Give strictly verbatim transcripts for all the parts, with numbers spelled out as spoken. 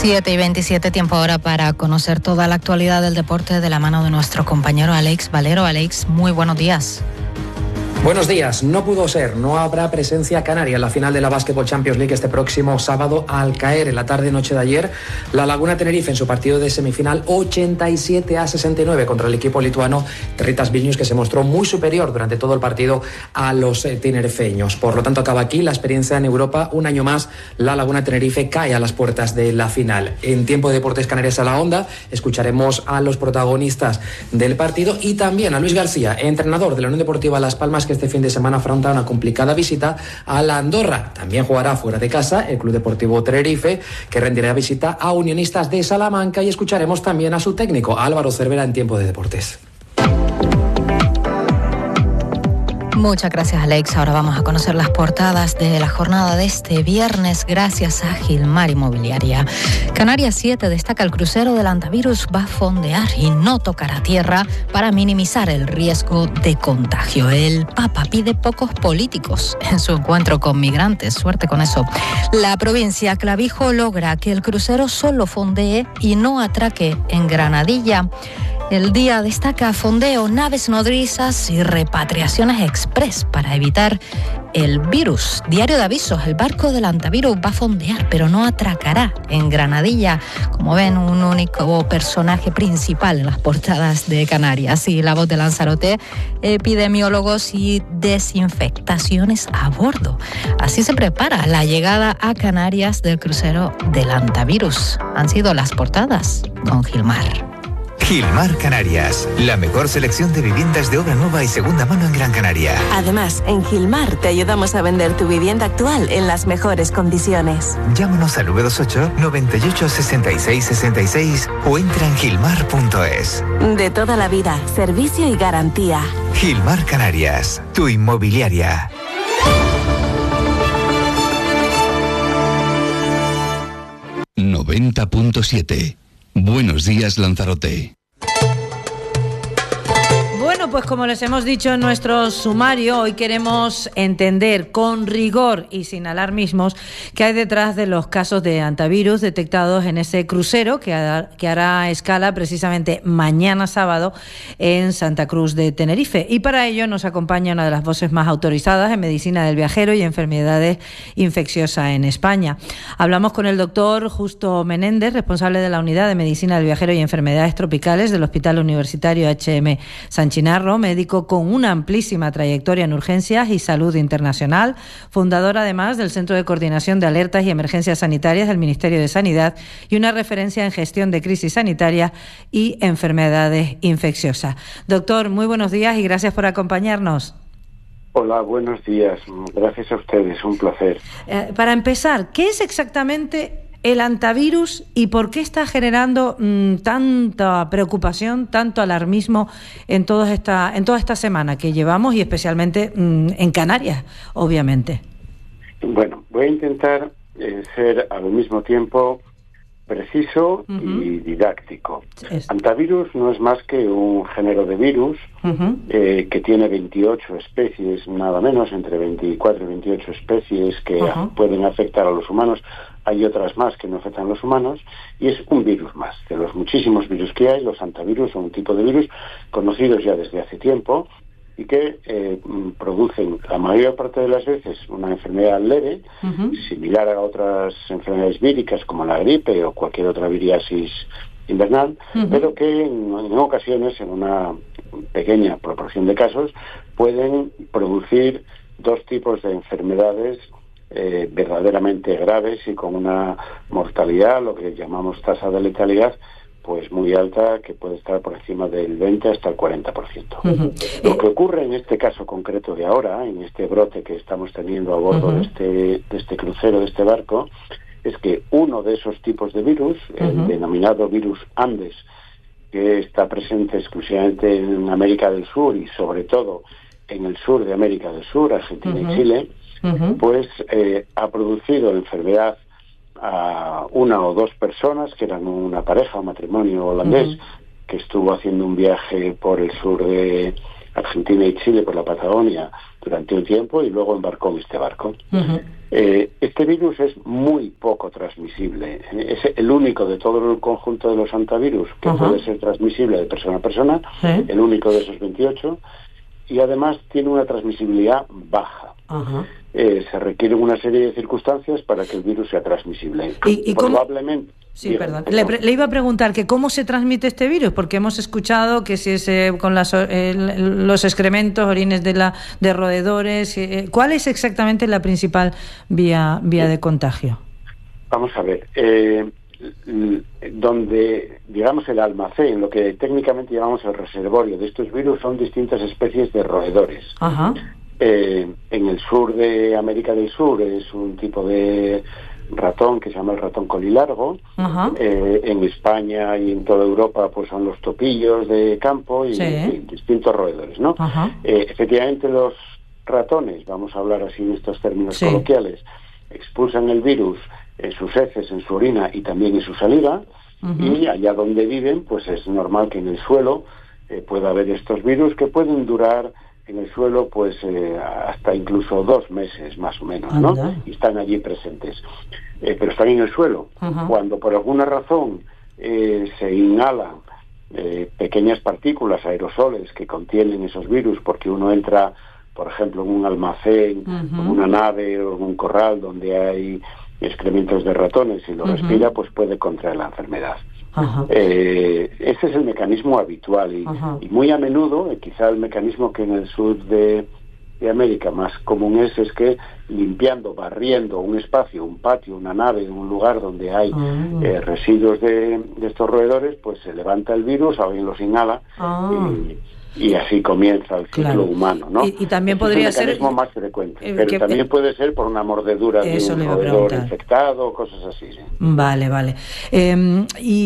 siete y veintisiete, tiempo ahora para conocer toda la actualidad del deporte de la mano de nuestro compañero Alex Valero. Alex, muy buenos días. Buenos días. No pudo ser, no habrá presencia canaria en la final de la Basketball Champions League este próximo sábado al caer en la tarde-noche de ayer la Laguna Tenerife en su partido de semifinal ochenta y siete a sesenta y nueve contra el equipo lituano Territas Vilnius, que se mostró muy superior durante todo el partido a los eh, tinerfeños. Por lo tanto, acaba aquí la experiencia en Europa. Un año más, la Laguna Tenerife cae a las puertas de la final. En Tiempo de Deportes Canarias a la Onda, escucharemos a los protagonistas del partido y también a Luis García, entrenador de la Unión Deportiva Las Palmas, que este fin de semana afronta una complicada visita a la Andorra. También jugará fuera de casa el Club Deportivo Tenerife, que rendirá visita a Unionistas de Salamanca, y escucharemos también a su técnico, Álvaro Cervera, en Tiempo de Deportes. Muchas gracias, Alex. Ahora vamos a conocer las portadas de la jornada de este viernes gracias a Gilmar Inmobiliaria. Canarias siete destaca: el crucero del antivirus va a fondear y no tocará tierra para minimizar el riesgo de contagio. El Papa pide pocos políticos en su encuentro con migrantes. Suerte con eso. La provincia Clavijo logra que el crucero solo fondee y no atraque en Granadilla. El Día destaca fondeo, naves nodrizas y repatriaciones express para evitar el virus. Diario de Avisos: el barco del antivirus va a fondear, pero no atracará en Granadilla. Como ven, un único personaje principal en las portadas de Canarias. Y La Voz de Lanzarote: epidemiólogos y desinfectaciones a bordo. Así se prepara la llegada a Canarias del crucero del antivirus. Han sido las portadas con Gilmar. Gilmar Canarias, la mejor selección de viviendas de obra nueva y segunda mano en Gran Canaria. Además, en Gilmar te ayudamos a vender tu vivienda actual en las mejores condiciones. Llámanos al nueve dos ocho, noventa y ocho, sesenta y seis, sesenta y seis o entra en gilmar punto es. De toda la vida, servicio y garantía. Gilmar Canarias, tu inmobiliaria. noventa punto siete. Buenos días, Lanzarote. Bueno, pues como les hemos dicho en nuestro sumario, hoy queremos entender con rigor y sin alarmismos qué hay detrás de los casos de antivirus detectados en ese crucero que hará, que hará escala precisamente mañana sábado en Santa Cruz de Tenerife. Y para ello nos acompaña una de las voces más autorizadas en medicina del viajero y enfermedades infecciosas en España. Hablamos con el doctor Justo Menéndez, responsable de la Unidad de Medicina del Viajero y Enfermedades Tropicales del Hospital Universitario H M San Chinarro, médico con una amplísima trayectoria en urgencias y salud internacional, fundador además del Centro de Coordinación de Alertas y Emergencias Sanitarias del Ministerio de Sanidad y una referencia en gestión de crisis sanitarias y enfermedades infecciosas. Doctor, muy buenos días y gracias por acompañarnos. Hola, buenos días. Gracias a ustedes, un placer. Eh, para empezar, ¿qué es exactamente el antivirus y por qué está generando mmm, tanta preocupación, tanto alarmismo en, toda esta, en toda esta semana que llevamos y especialmente mmm, en Canarias, obviamente? Bueno, voy a intentar eh, ser al mismo tiempo preciso uh-huh. y didáctico. Es. Antivirus no es más que un género de virus uh-huh. eh, que tiene veintiocho especies, nada menos, entre veinticuatro y veintiocho especies que uh-huh. pueden afectar a los humanos. Hay otras más que no afectan a los humanos y es un virus más. De los muchísimos virus que hay, los antivirus son un tipo de virus conocidos ya desde hace tiempo y que eh, producen la mayor parte de las veces una enfermedad leve, uh-huh. similar a otras enfermedades víricas como la gripe o cualquier otra viriasis invernal, uh-huh. pero que en, en ocasiones, en una pequeña proporción de casos, pueden producir dos tipos de enfermedades eh, verdaderamente graves y con una mortalidad, lo que llamamos tasa de letalidad, pues muy alta, que puede estar por encima del veinte hasta el cuarenta por ciento. Uh-huh. Lo que ocurre en este caso concreto de ahora, en este brote que estamos teniendo a bordo uh-huh. de este de este crucero, de este barco, es que uno de esos tipos de virus, uh-huh. el denominado virus Andes, que está presente exclusivamente en América del Sur y sobre todo en el sur de América del Sur, Argentina uh-huh. y Chile, uh-huh. pues eh, ha producido enfermedad a una o dos personas que eran una pareja, un matrimonio holandés, uh-huh. que estuvo haciendo un viaje por el sur de Argentina y Chile por la Patagonia durante un tiempo y luego embarcó en este barco. Uh-huh. Eh, este virus es muy poco transmisible. Es el único de todo el conjunto de los hantavirus que uh-huh. puede ser transmisible de persona a persona, ¿sí? El único de esos veintiocho, y además tiene una transmisibilidad baja. Uh-huh. Eh, se requieren una serie de circunstancias para que el virus sea transmisible. ¿Y, y probablemente... Sí, Bien, perdón. Le, le iba a preguntar que cómo se transmite este virus, porque hemos escuchado que si es eh, con las, eh, los excrementos, orines de la de roedores. Eh, ¿Cuál es exactamente la principal vía vía de contagio? Vamos a ver. Eh, donde, digamos, el almacén, lo que técnicamente llamamos el reservorio de estos virus, son distintas especies de roedores. Ajá. Eh, en el sur de América del Sur es un tipo de ratón que se llama el ratón colilargo. Uh-huh. eh, en España y en toda Europa pues son los topillos de campo y, sí. y distintos roedores, ¿no? Uh-huh. eh, efectivamente los ratones, vamos a hablar así en estos términos sí. coloquiales, expulsan el virus en sus heces, en su orina y también en su saliva. Uh-huh. Y allá donde viven pues es normal que en el suelo eh, pueda haber estos virus que pueden durar en el suelo pues eh, hasta incluso dos meses más o menos, ¿no? Uh-huh. Y están allí presentes. Eh, pero están en el suelo. Uh-huh. Cuando por alguna razón eh, se inhalan eh, pequeñas partículas, aerosoles que contienen esos virus, porque uno entra, por ejemplo, en un almacén, uh-huh. en una nave o en un corral donde hay excrementos de ratones y lo uh-huh. respira, pues puede contraer la enfermedad. Uh-huh. Eh, ese es el mecanismo habitual y, uh-huh. y muy a menudo, eh, quizá el mecanismo que en el sur de, de América más común es, es que limpiando, barriendo un espacio, un patio, una nave, un lugar donde hay uh-huh. eh, residuos de, de estos roedores, pues se levanta el virus, alguien los inhala uh-huh. y, y así comienza el ciclo claro. humano, ¿no? Y, y también Ese podría es el mecanismo ser más frecuente, eh, pero que, también eh, puede ser por una mordedura de un roedor infectado, cosas así. ¿sí? Vale, vale. Eh,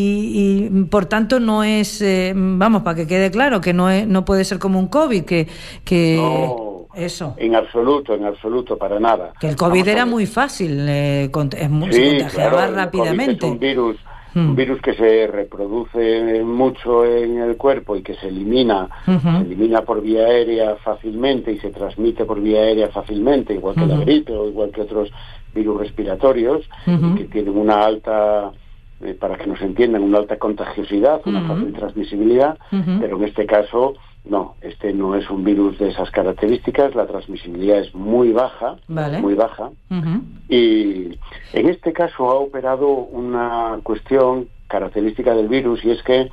y, y por tanto no es, eh, vamos, para que quede claro, que no es, no puede ser como un COVID, que... que... No. Eso. En absoluto, en absoluto, para nada. Que el COVID era muy fácil, eh, es muy, sí, se contagiaba claro, rápidamente. El COVID es un virus, hmm. un virus que se reproduce mucho en el cuerpo y que se elimina, uh-huh. se elimina por vía aérea fácilmente y se transmite por vía aérea fácilmente, igual que uh-huh. la gripe o igual que otros virus respiratorios, uh-huh. que tienen una alta, eh, para que nos entiendan, una alta contagiosidad, una uh-huh. fácil transmisibilidad, uh-huh. pero en este caso... No, este no es un virus de esas características, la transmisibilidad es muy baja, vale. muy baja, uh-huh. y en este caso ha operado una cuestión característica del virus y es que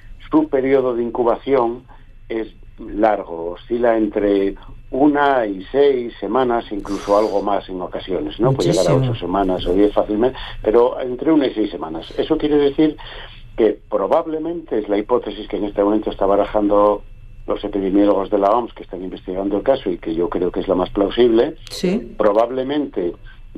su periodo de incubación es largo, oscila entre una y seis semanas, incluso algo más en ocasiones, ¿no? Muchísimo. Puede llegar a ocho semanas o diez fácilmente, pero entre una y seis semanas. Eso quiere decir que probablemente es la hipótesis que en este momento está barajando los epidemiólogos de la O M S que están investigando el caso y que yo creo que es la más plausible, sí. probablemente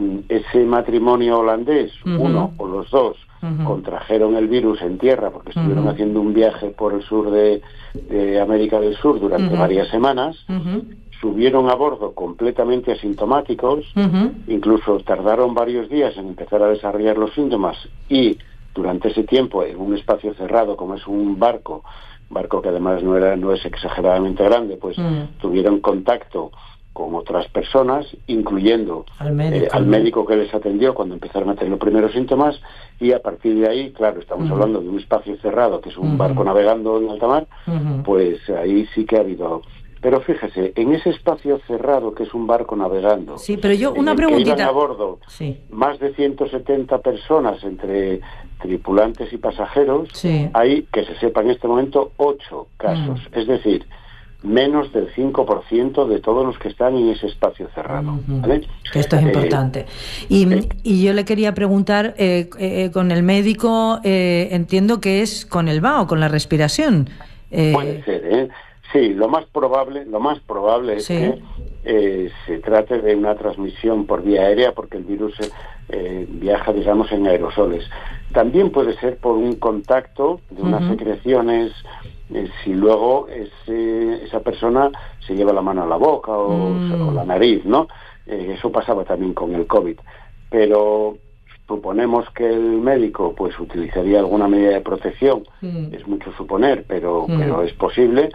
ese matrimonio holandés, uh-huh. uno o los dos, uh-huh. contrajeron el virus en tierra porque estuvieron uh-huh. haciendo un viaje por el sur de, de América del Sur durante uh-huh. varias semanas, uh-huh. subieron a bordo completamente asintomáticos, uh-huh. incluso tardaron varios días en empezar a desarrollar los síntomas y durante ese tiempo en un espacio cerrado como es un barco, barco que además no era no es exageradamente grande, pues mm. tuvieron contacto con otras personas, incluyendo al médico, eh, al médico que les atendió cuando empezaron a tener los primeros síntomas, y a partir de ahí, claro, estamos mm. hablando de un espacio cerrado, que es un mm. barco navegando en alta mar, mm. pues ahí sí que ha habido... Pero fíjese, en ese espacio cerrado que es un barco navegando, sí, pero yo una en el preguntita. que iban a bordo sí. más de ciento setenta personas entre tripulantes y pasajeros, sí. hay, que se sepa en este momento, ocho casos, mm. es decir, menos del cinco por ciento de todos los que están en ese espacio cerrado. Uh-huh. ¿Vale? Esto es importante. Eh, y, eh, y yo le quería preguntar, eh, eh, con el médico, eh, entiendo que es con el vaho, con la respiración. Eh, puede ser, ¿eh? Sí, lo más probable, lo más probable es sí. que eh, se trate de una transmisión por vía aérea, porque el virus eh, viaja, digamos, en aerosoles. También puede ser por un contacto de unas uh-huh. secreciones, eh, si luego ese, esa persona se lleva la mano a la boca o, mm. o la nariz, ¿no? Eh, eso pasaba también con el COVID. Pero suponemos que el médico pues utilizaría alguna medida de protección, mm. es mucho suponer, pero, mm. pero es posible.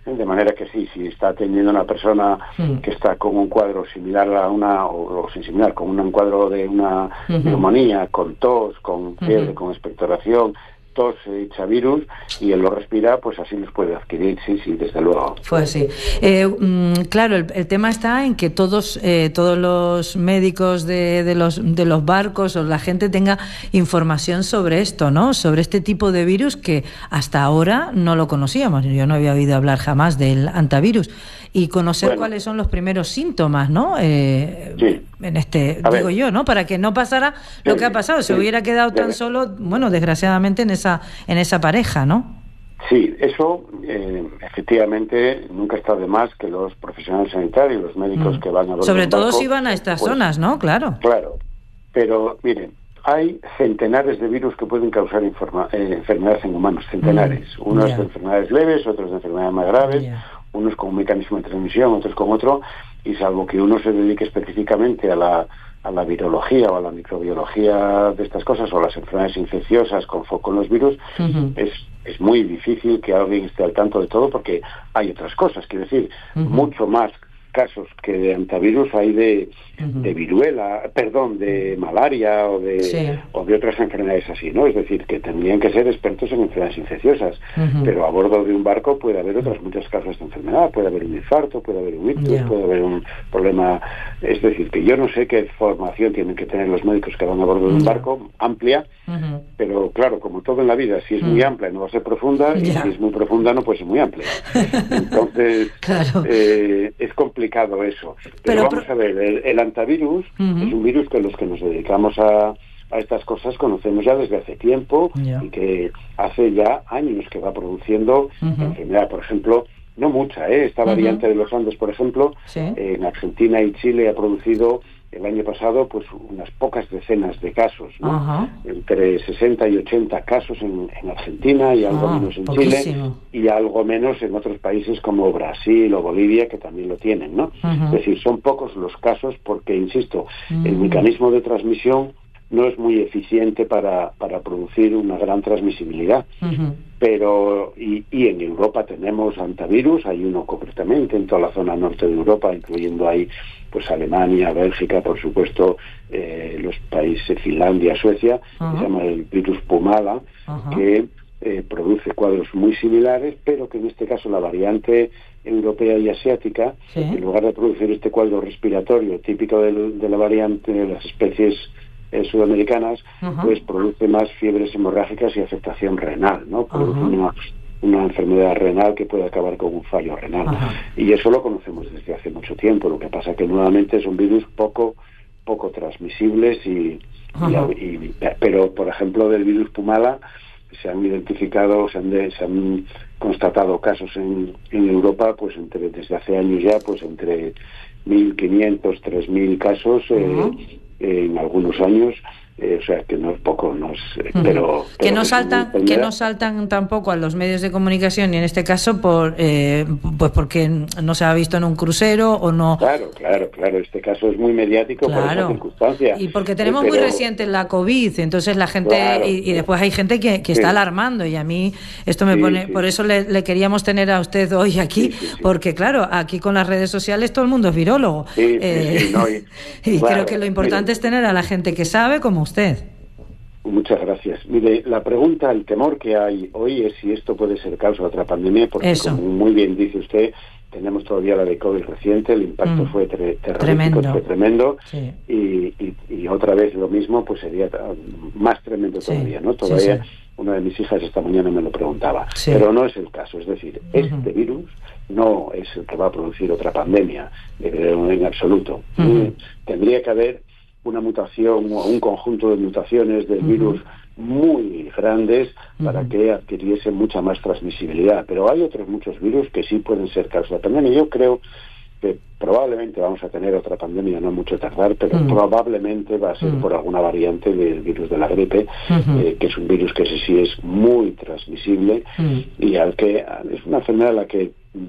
De manera que sí, si está atendiendo una persona mm. que está con un cuadro similar a una, o, o sin similar, con un cuadro de una uh-huh. neumonía, con tos, con fiebre, uh-huh. con expectoración, tos hecha virus, y él lo respira, pues así los puede adquirir, sí, sí, desde luego. Pues sí. Eh, mm, claro, el, el tema está en que todos eh, todos los médicos de, de los de los barcos o la gente tenga información sobre esto, ¿no? Sobre este tipo de virus que hasta ahora no lo conocíamos. Yo no había oído hablar jamás del hantavirus. Y conocer bueno. cuáles son los primeros síntomas, ¿no? Eh, sí. En este, a digo ver. yo, ¿no? Para que no pasara lo que ha pasado, se sí. hubiera quedado tan solo, bueno, desgraciadamente en esa en esa pareja, ¿no? Sí, eso eh, efectivamente nunca está de más que los profesionales sanitarios, los médicos mm. que van a los sobre todo barco, si van a estas pues, zonas, ¿no? Claro. Claro, pero miren, hay centenares de virus que pueden causar informa- eh, enfermedades en humanos, centenares. Mm. Unos yeah. de enfermedades leves, otros de enfermedades más graves, yeah. unos con un mecanismo de transmisión, otros con otro, y salvo que uno se dedique específicamente a la a la virología o a la microbiología de estas cosas, o las enfermedades infecciosas con foco en los virus, uh-huh. es, es muy difícil que alguien esté al tanto de todo, porque hay otras cosas, quiero decir, uh-huh. mucho más casos que de hantavirus hay de, uh-huh. de viruela, perdón, de malaria o de sí. o de otras enfermedades así, ¿no? Es decir, que tendrían que ser expertos en enfermedades infecciosas, uh-huh. pero a bordo de un barco puede haber otras muchas causas de enfermedad, puede haber un infarto, puede haber un ictus, yeah. puede haber un problema, es decir, que yo no sé qué formación tienen que tener los médicos que van a bordo de un barco, amplia, uh-huh. pero claro, como todo en la vida, si es uh-huh. muy amplia no va a ser profunda, yeah. y si es muy profunda no puede ser muy amplia. Entonces, claro. eh, es complicado complicado eso. Pero, pero vamos pero... a ver, el, el hantavirus uh-huh. es un virus que los que nos dedicamos a, a estas cosas conocemos ya desde hace tiempo yeah. y que hace ya años que va produciendo uh-huh. enfermedad. Por ejemplo, no mucha, ¿eh? Esta uh-huh. variante de los Andes, por ejemplo, ¿sí? eh, en Argentina y Chile ha producido el año pasado pues unas pocas decenas de casos, ¿no? Uh-huh. Entre sesenta y ochenta casos en, en Argentina y algo uh-huh. menos en Poquísimo. Chile y algo menos en otros países como Brasil o Bolivia, que también lo tienen, ¿no? Uh-huh. Es decir, son pocos los casos porque, insisto, uh-huh. el mecanismo de transmisión no es muy eficiente para, para producir una gran transmisibilidad. Uh-huh. Pero, y, y en Europa tenemos hantavirus, hay uno concretamente en toda la zona norte de Europa, incluyendo ahí pues Alemania, Bélgica, por supuesto, eh, los países Finlandia, Suecia, uh-huh. que se llama el virus Pumala, uh-huh. que eh, produce cuadros muy similares, pero que en este caso la variante europea y asiática, ¿sí? en lugar de producir este cuadro respiratorio típico del, de la variante de las especies Eh, sudamericanas, uh-huh. pues produce más fiebres hemorrágicas y afectación renal, ¿no? Produce uh-huh. una, una enfermedad renal que puede acabar con un fallo renal. Uh-huh. Y eso lo conocemos desde hace mucho tiempo. Lo que pasa que nuevamente son virus poco poco transmisibles y, uh-huh. y, y pero por ejemplo del virus Pumala se han identificado, se han, de, se han constatado casos en, en Europa, pues entre desde hace años ya, pues entre mil quinientos, tres mil casos. Uh-huh. eh, en algunos años, eh, o sea que no es poco, no es, eh, uh-huh. pero, pero que no saltan, que no saltan tampoco a los medios de comunicación y en este caso por, eh, pues porque no se ha visto en un crucero o no. Claro, claro, claro. Este caso es muy mediático claro. por esa circunstancia. Y porque tenemos pero, muy reciente la COVID, entonces la gente claro, y, y después hay gente que, que sí. está alarmando y a mí esto me sí, pone, sí, por eso le, le queríamos tener a usted hoy aquí, sí, sí, sí. porque claro, aquí con las redes sociales todo el mundo es virólogo. Sí, eh, sí, sí, no, y, y claro, creo que lo importante mire, es tener a la gente que sabe como usted. Muchas gracias. Mire, la pregunta, el temor que hay hoy es si esto puede ser causa de otra pandemia, porque Eso. como muy bien dice usted, tenemos todavía la de COVID reciente, el impacto mm. fue tre- terrorífico, fue tremendo, sí. y, y, y otra vez lo mismo, pues sería más tremendo todavía, sí. ¿no? Todavía sí, sí. Una de mis hijas esta mañana me lo preguntaba, sí. pero no es el caso, es decir, uh-huh. este virus no es el que va a producir otra pandemia, en absoluto. Uh-huh. Tendría que haber una mutación o un conjunto de mutaciones del uh-huh. virus muy grandes para uh-huh. que adquiriese mucha más transmisibilidad. Pero hay otros muchos virus que sí pueden ser causa de pandemia. Yo creo que probablemente vamos a tener otra pandemia, no mucho tardar, pero uh-huh. probablemente va a ser uh-huh. por alguna variante del virus de la gripe, uh-huh. eh, que es un virus que sí, sí es muy transmisible uh-huh. y al que es una enfermedad a la que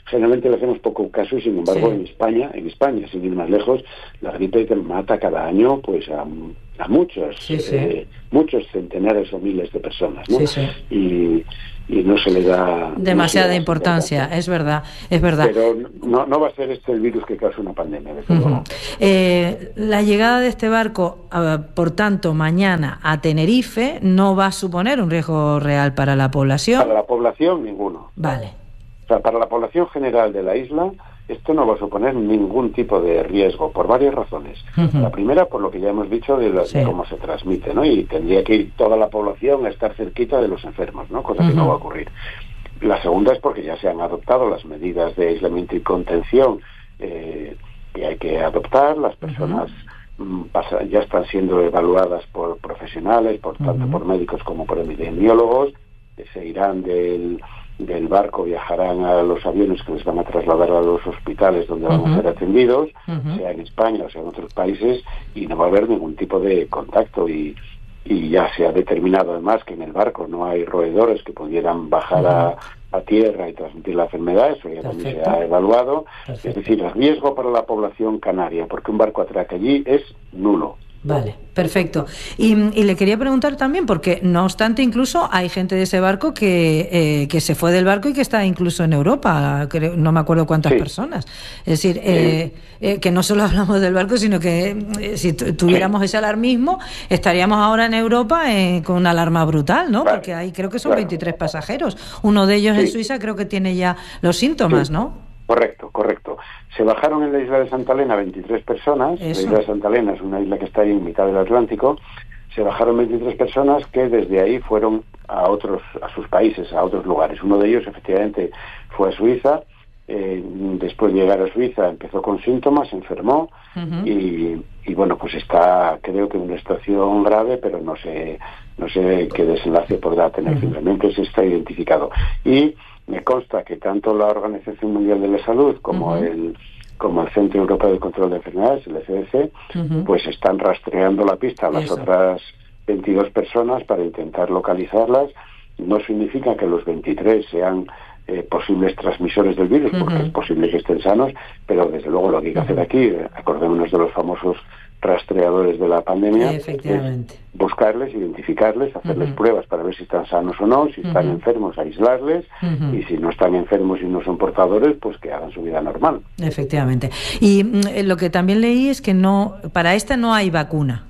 generalmente le hacemos poco caso y sin embargo sí. en España, en España, sin ir más lejos, la gripe que mata cada año pues a, a muchos, sí, sí. Eh, muchos centenares o miles de personas, ¿no? Sí, sí. Y, y no se le da demasiada no da importancia, es verdad, es verdad. Pero no, no va a ser este el virus que causa una pandemia, desde uh-huh. luego. Eh, la llegada de este barco, uh, por tanto, mañana a Tenerife no va a suponer un riesgo real para la población. Para la población, ninguno. Vale. O sea, para la población general de la isla, esto no va a suponer ningún tipo de riesgo, por varias razones. Uh-huh. La primera, por lo que ya hemos dicho de, la, sí. de cómo se transmite, ¿no? Y tendría que ir toda la población a estar cerquita de los enfermos, ¿no? Cosa uh-huh. que no va a ocurrir. La segunda es porque ya se han adoptado las medidas de aislamiento y contención eh, que hay que adoptar. Las personas uh-huh. m, pasa, ya están siendo evaluadas por profesionales, por tanto uh-huh. por médicos como por epidemiólogos, que se irán del... del barco, viajarán a los aviones que les van a trasladar a los hospitales donde van uh-huh. a ser atendidos, uh-huh. sea en España o sea en otros países, y no va a haber ningún tipo de contacto, y, y ya se ha determinado además que en el barco no hay roedores que pudieran bajar uh-huh. a, a tierra y transmitir la enfermedad. Eso ya Perfecto. También se ha evaluado. Perfecto. Es decir, el riesgo para la población canaria porque un barco atraque allí es nulo. Vale, perfecto. Y, y le quería preguntar también, porque no obstante incluso hay gente de ese barco que, eh, que se fue del barco y que está incluso en Europa, creo, no me acuerdo cuántas sí. personas. Es decir, eh, eh, que no solo hablamos del barco, sino que eh, si t- tuviéramos sí. ese alarmismo, estaríamos ahora en Europa eh, con una alarma brutal, ¿no? Vale. Porque ahí creo que son claro. veintitrés pasajeros. Uno de ellos sí. en Suiza creo que tiene ya los síntomas, sí. ¿no? Correcto, correcto. Se bajaron en la isla de Santa Elena veintitrés personas. Eso. La isla de Santa Elena es una isla que está ahí en mitad del Atlántico. Se bajaron veintitrés personas que desde ahí fueron a otros, a sus países, a otros lugares. Uno de ellos efectivamente fue a Suiza. Eh, después de llegar a Suiza empezó con síntomas, se enfermó uh-huh. y, y bueno, pues está, creo que en una situación grave, pero no sé, no sé qué desenlace podrá tener. Uh-huh. Simplemente se está identificado. Y me consta que tanto la Organización Mundial de la Salud como uh-huh. el como el Centro Europeo de Control de Enfermedades, el C D C, uh-huh. pues están rastreando la pista a las Eso. otras veintidós personas para intentar localizarlas. No significa que los veintitrés sean eh, posibles transmisores del virus, uh-huh. porque es posible que estén sanos, pero desde luego lo que hay que uh-huh. hacer aquí, acordémonos de los famosos rastreadores de la pandemia, es buscarles, identificarles, hacerles uh-huh. pruebas para ver si están sanos o no, si están uh-huh. enfermos, aislarles, uh-huh. y si no están enfermos y no son portadores, pues que hagan su vida normal. Efectivamente. Y mm, lo que también leí es que no, para esta no hay vacuna.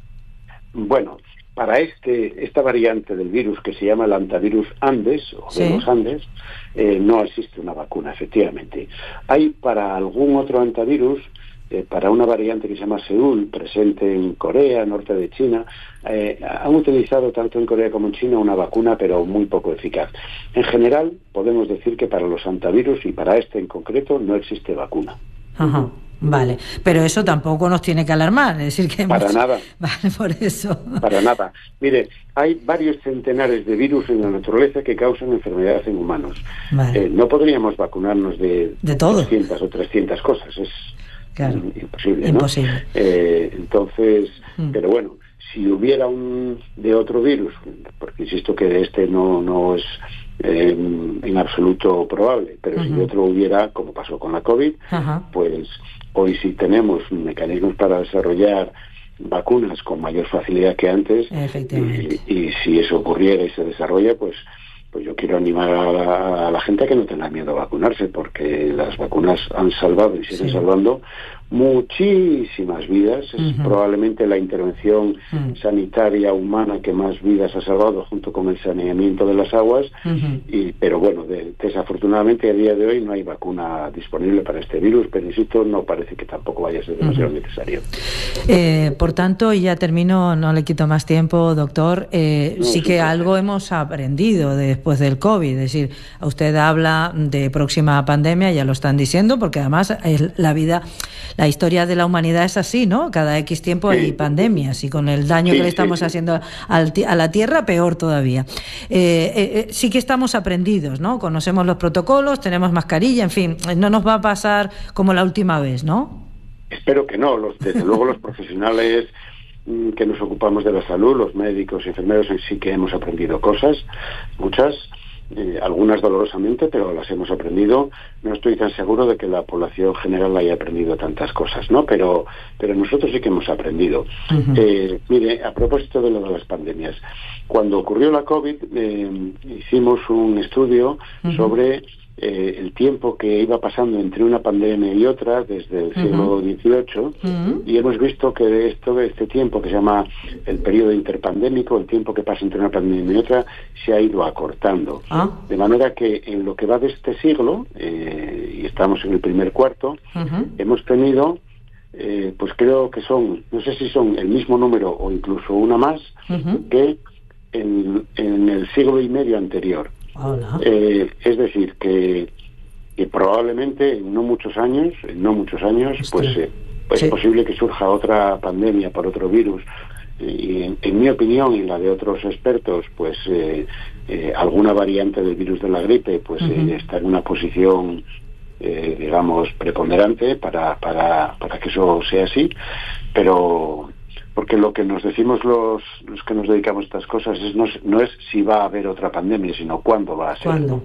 Bueno, para este esta variante del virus que se llama el hantavirus Andes, o sí. de los Andes, eh, no existe una vacuna, efectivamente. Hay para algún otro hantavirus, eh, para una variante que se llama Seúl, presente en Corea, norte de China, eh, han utilizado tanto en Corea como en China una vacuna, pero muy poco eficaz. En general, podemos decir que para los hantavirus y para este en concreto no existe vacuna. Ajá. Vale, pero eso tampoco nos tiene que alarmar, es decir que... Para hemos... nada. Vale, por eso. Para nada. Mire, hay varios centenares de virus en la naturaleza que causan enfermedades en humanos. Vale. Eh, no podríamos vacunarnos de, de todo. doscientas o trescientas cosas, es claro. imposible, ¿no? Imposible. Eh, entonces, mm. pero bueno, si hubiera un de otro virus, porque insisto que de este no, no es... Eh, en absoluto probable, pero uh-huh. si otro hubiera, como pasó con la COVID, uh-huh. pues hoy sí tenemos mecanismos para desarrollar vacunas con mayor facilidad que antes, efectivamente. Y, y si eso ocurriera y se desarrolla, pues pues yo quiero animar a la, a la gente a que no tenga miedo a vacunarse, porque las vacunas han salvado y siguen sí. salvando muchísimas vidas. Es uh-huh. probablemente la intervención uh-huh. sanitaria humana que más vidas ha salvado, junto con el saneamiento de las aguas. Uh-huh. Y, pero bueno, de, desafortunadamente a día de hoy no hay vacuna disponible para este virus, pero insisto, no parece que tampoco vaya a ser demasiado uh-huh. necesario. Eh, por tanto, y ya termino, no le quito más tiempo, doctor, eh, no, sí que algo hemos aprendido después del COVID, es decir, usted habla de próxima pandemia, ya lo están diciendo, porque además es la vida... La historia de la humanidad es así, ¿no? Cada X tiempo sí. hay pandemias y con el daño sí, que le estamos sí, sí. haciendo al, a la Tierra, peor todavía. Eh, eh, sí que estamos aprendidos, ¿no? Conocemos los protocolos, tenemos mascarilla, en fin, no nos va a pasar como la última vez, ¿no? Espero que no. Los, desde luego los profesionales que nos ocupamos de la salud, los médicos y enfermeros, sí que hemos aprendido cosas, muchas. eh, algunas dolorosamente, pero las hemos aprendido. No estoy tan seguro de que la población general haya aprendido tantas cosas, ¿no? Pero, pero nosotros sí que hemos aprendido. Uh-huh. Eh, mire, a propósito de lo de las pandemias, cuando ocurrió la COVID, eh, hicimos un estudio uh-huh. sobre Eh, el tiempo que iba pasando entre una pandemia y otra desde el siglo dieciocho, uh-huh. y hemos visto que esto, este tiempo que se llama el periodo interpandémico, el tiempo que pasa entre una pandemia y otra, se ha ido acortando. Ah. De manera que en lo que va de este siglo, eh, y estamos en el primer cuarto, uh-huh. hemos tenido, eh, pues creo que son, no sé si son el mismo número o incluso una más, uh-huh. que en, en el siglo y medio anterior. Eh, es decir, que, que probablemente en no muchos años, en no muchos años, Hostia. pues eh, es sí. posible que surja otra pandemia por otro virus. Y en, en mi opinión y la de otros expertos, pues eh, eh, alguna variante del virus de la gripe, pues uh-huh. eh, está en una posición, eh, digamos, preponderante para, para, para que eso sea así, pero porque lo que nos decimos los, los que nos dedicamos a estas cosas es no, no es si va a haber otra pandemia, sino cuándo va a ser. ¿Cuándo?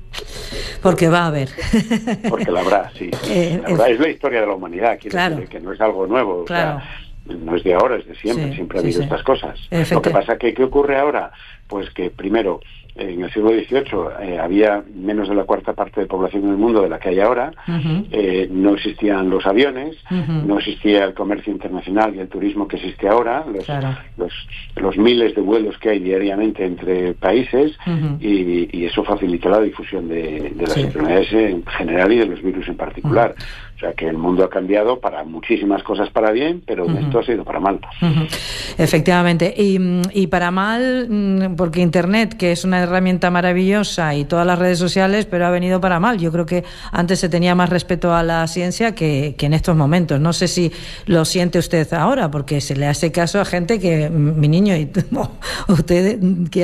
Porque va a haber. Porque la habrá, sí. Eh, la habrá. Es la historia de la humanidad, quiero claro. decir que no es algo nuevo. Claro. O sea, no es de ahora, es de siempre, sí, siempre ha habido sí, sí. estas cosas. Lo que pasa que, ¿qué ocurre ahora? Pues que primero, en el siglo dieciocho eh, había menos de la cuarta parte de población en el mundo de la que hay ahora, uh-huh. eh, no existían los aviones, uh-huh. no existía el comercio internacional y el turismo que existe ahora, los, claro. los, los miles de vuelos que hay diariamente entre países, uh-huh. y, y eso facilitó la difusión de, de las sí. enfermedades en general y de los virus en particular. Uh-huh. O sea que el mundo ha cambiado para muchísimas cosas para bien, pero uh-huh. esto ha sido para mal. Uh-huh. Efectivamente. Y, y para mal, porque Internet, que es una herramienta maravillosa, y todas las redes sociales, pero ha venido para mal. Yo creo que antes se tenía más respeto a la ciencia que, que en estos momentos. No sé si lo siente usted ahora, porque se le hace caso a gente que, mi niño, y usted,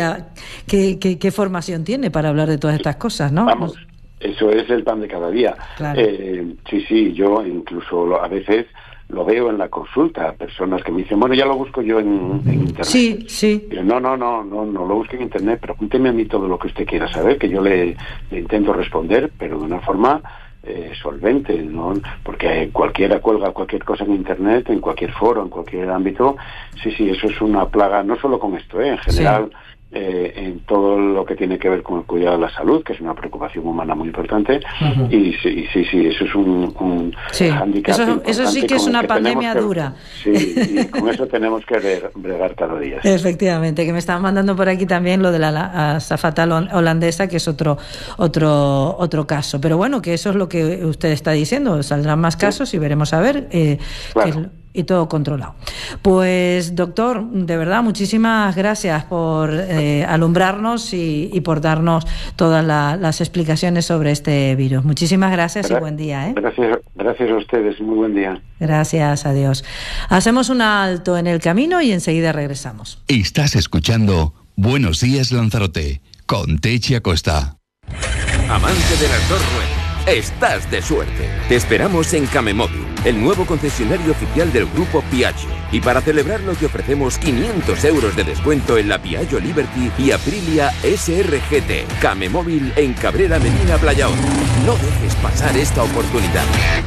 ¿qué, qué, qué formación tiene para hablar de todas estas cosas, no? Vamos. Eso es el pan de cada día. Claro. Eh, sí, sí, yo incluso lo, a veces lo veo en la consulta, personas que me dicen, bueno, ya lo busco yo en, en Internet. Sí, sí. Y yo, no, no, no, no, no lo busque en Internet, pregúnteme a mí todo lo que usted quiera saber, que yo le, le intento responder, pero de una forma eh, solvente, ¿no? Porque cualquiera cuelga cualquier cosa en Internet, en cualquier foro, en cualquier ámbito. Sí, sí, eso es una plaga, no solo con esto, ¿eh? En general... Sí. Eh, en todo lo que tiene que ver con el cuidado de la salud, que es una preocupación humana muy importante, uh-huh. y, sí, y sí, sí, eso es un, un sí. handicap eso, eso sí que es una que pandemia que, dura. Sí, y con eso tenemos que bregar cada día. Efectivamente, que me estaban mandando por aquí también lo de la azafata holandesa, que es otro otro otro caso. Pero bueno, que eso es lo que usted está diciendo, saldrán más casos sí. y veremos a ver eh, claro. qué es, y todo controlado. Pues, doctor, de verdad, muchísimas gracias por eh, alumbrarnos y, y por darnos todas la, las explicaciones sobre este virus. Muchísimas gracias Gra- y buen día. ¿eh? Gracias, gracias a ustedes. Muy buen día. Gracias, adiós. Hacemos un alto en el camino y enseguida regresamos. Estás escuchando Buenos Días Lanzarote, con Techi Acosta. Amante de las dos ruedas. Estás de suerte. Te esperamos en Camemóvil, el nuevo concesionario oficial del grupo Piaggio. Y para celebrarlo te ofrecemos quinientos euros de descuento en la Piaggio Liberty y Aprilia S R G T. Camemóvil en Cabrera Medina Playaón. No dejes pasar esta oportunidad.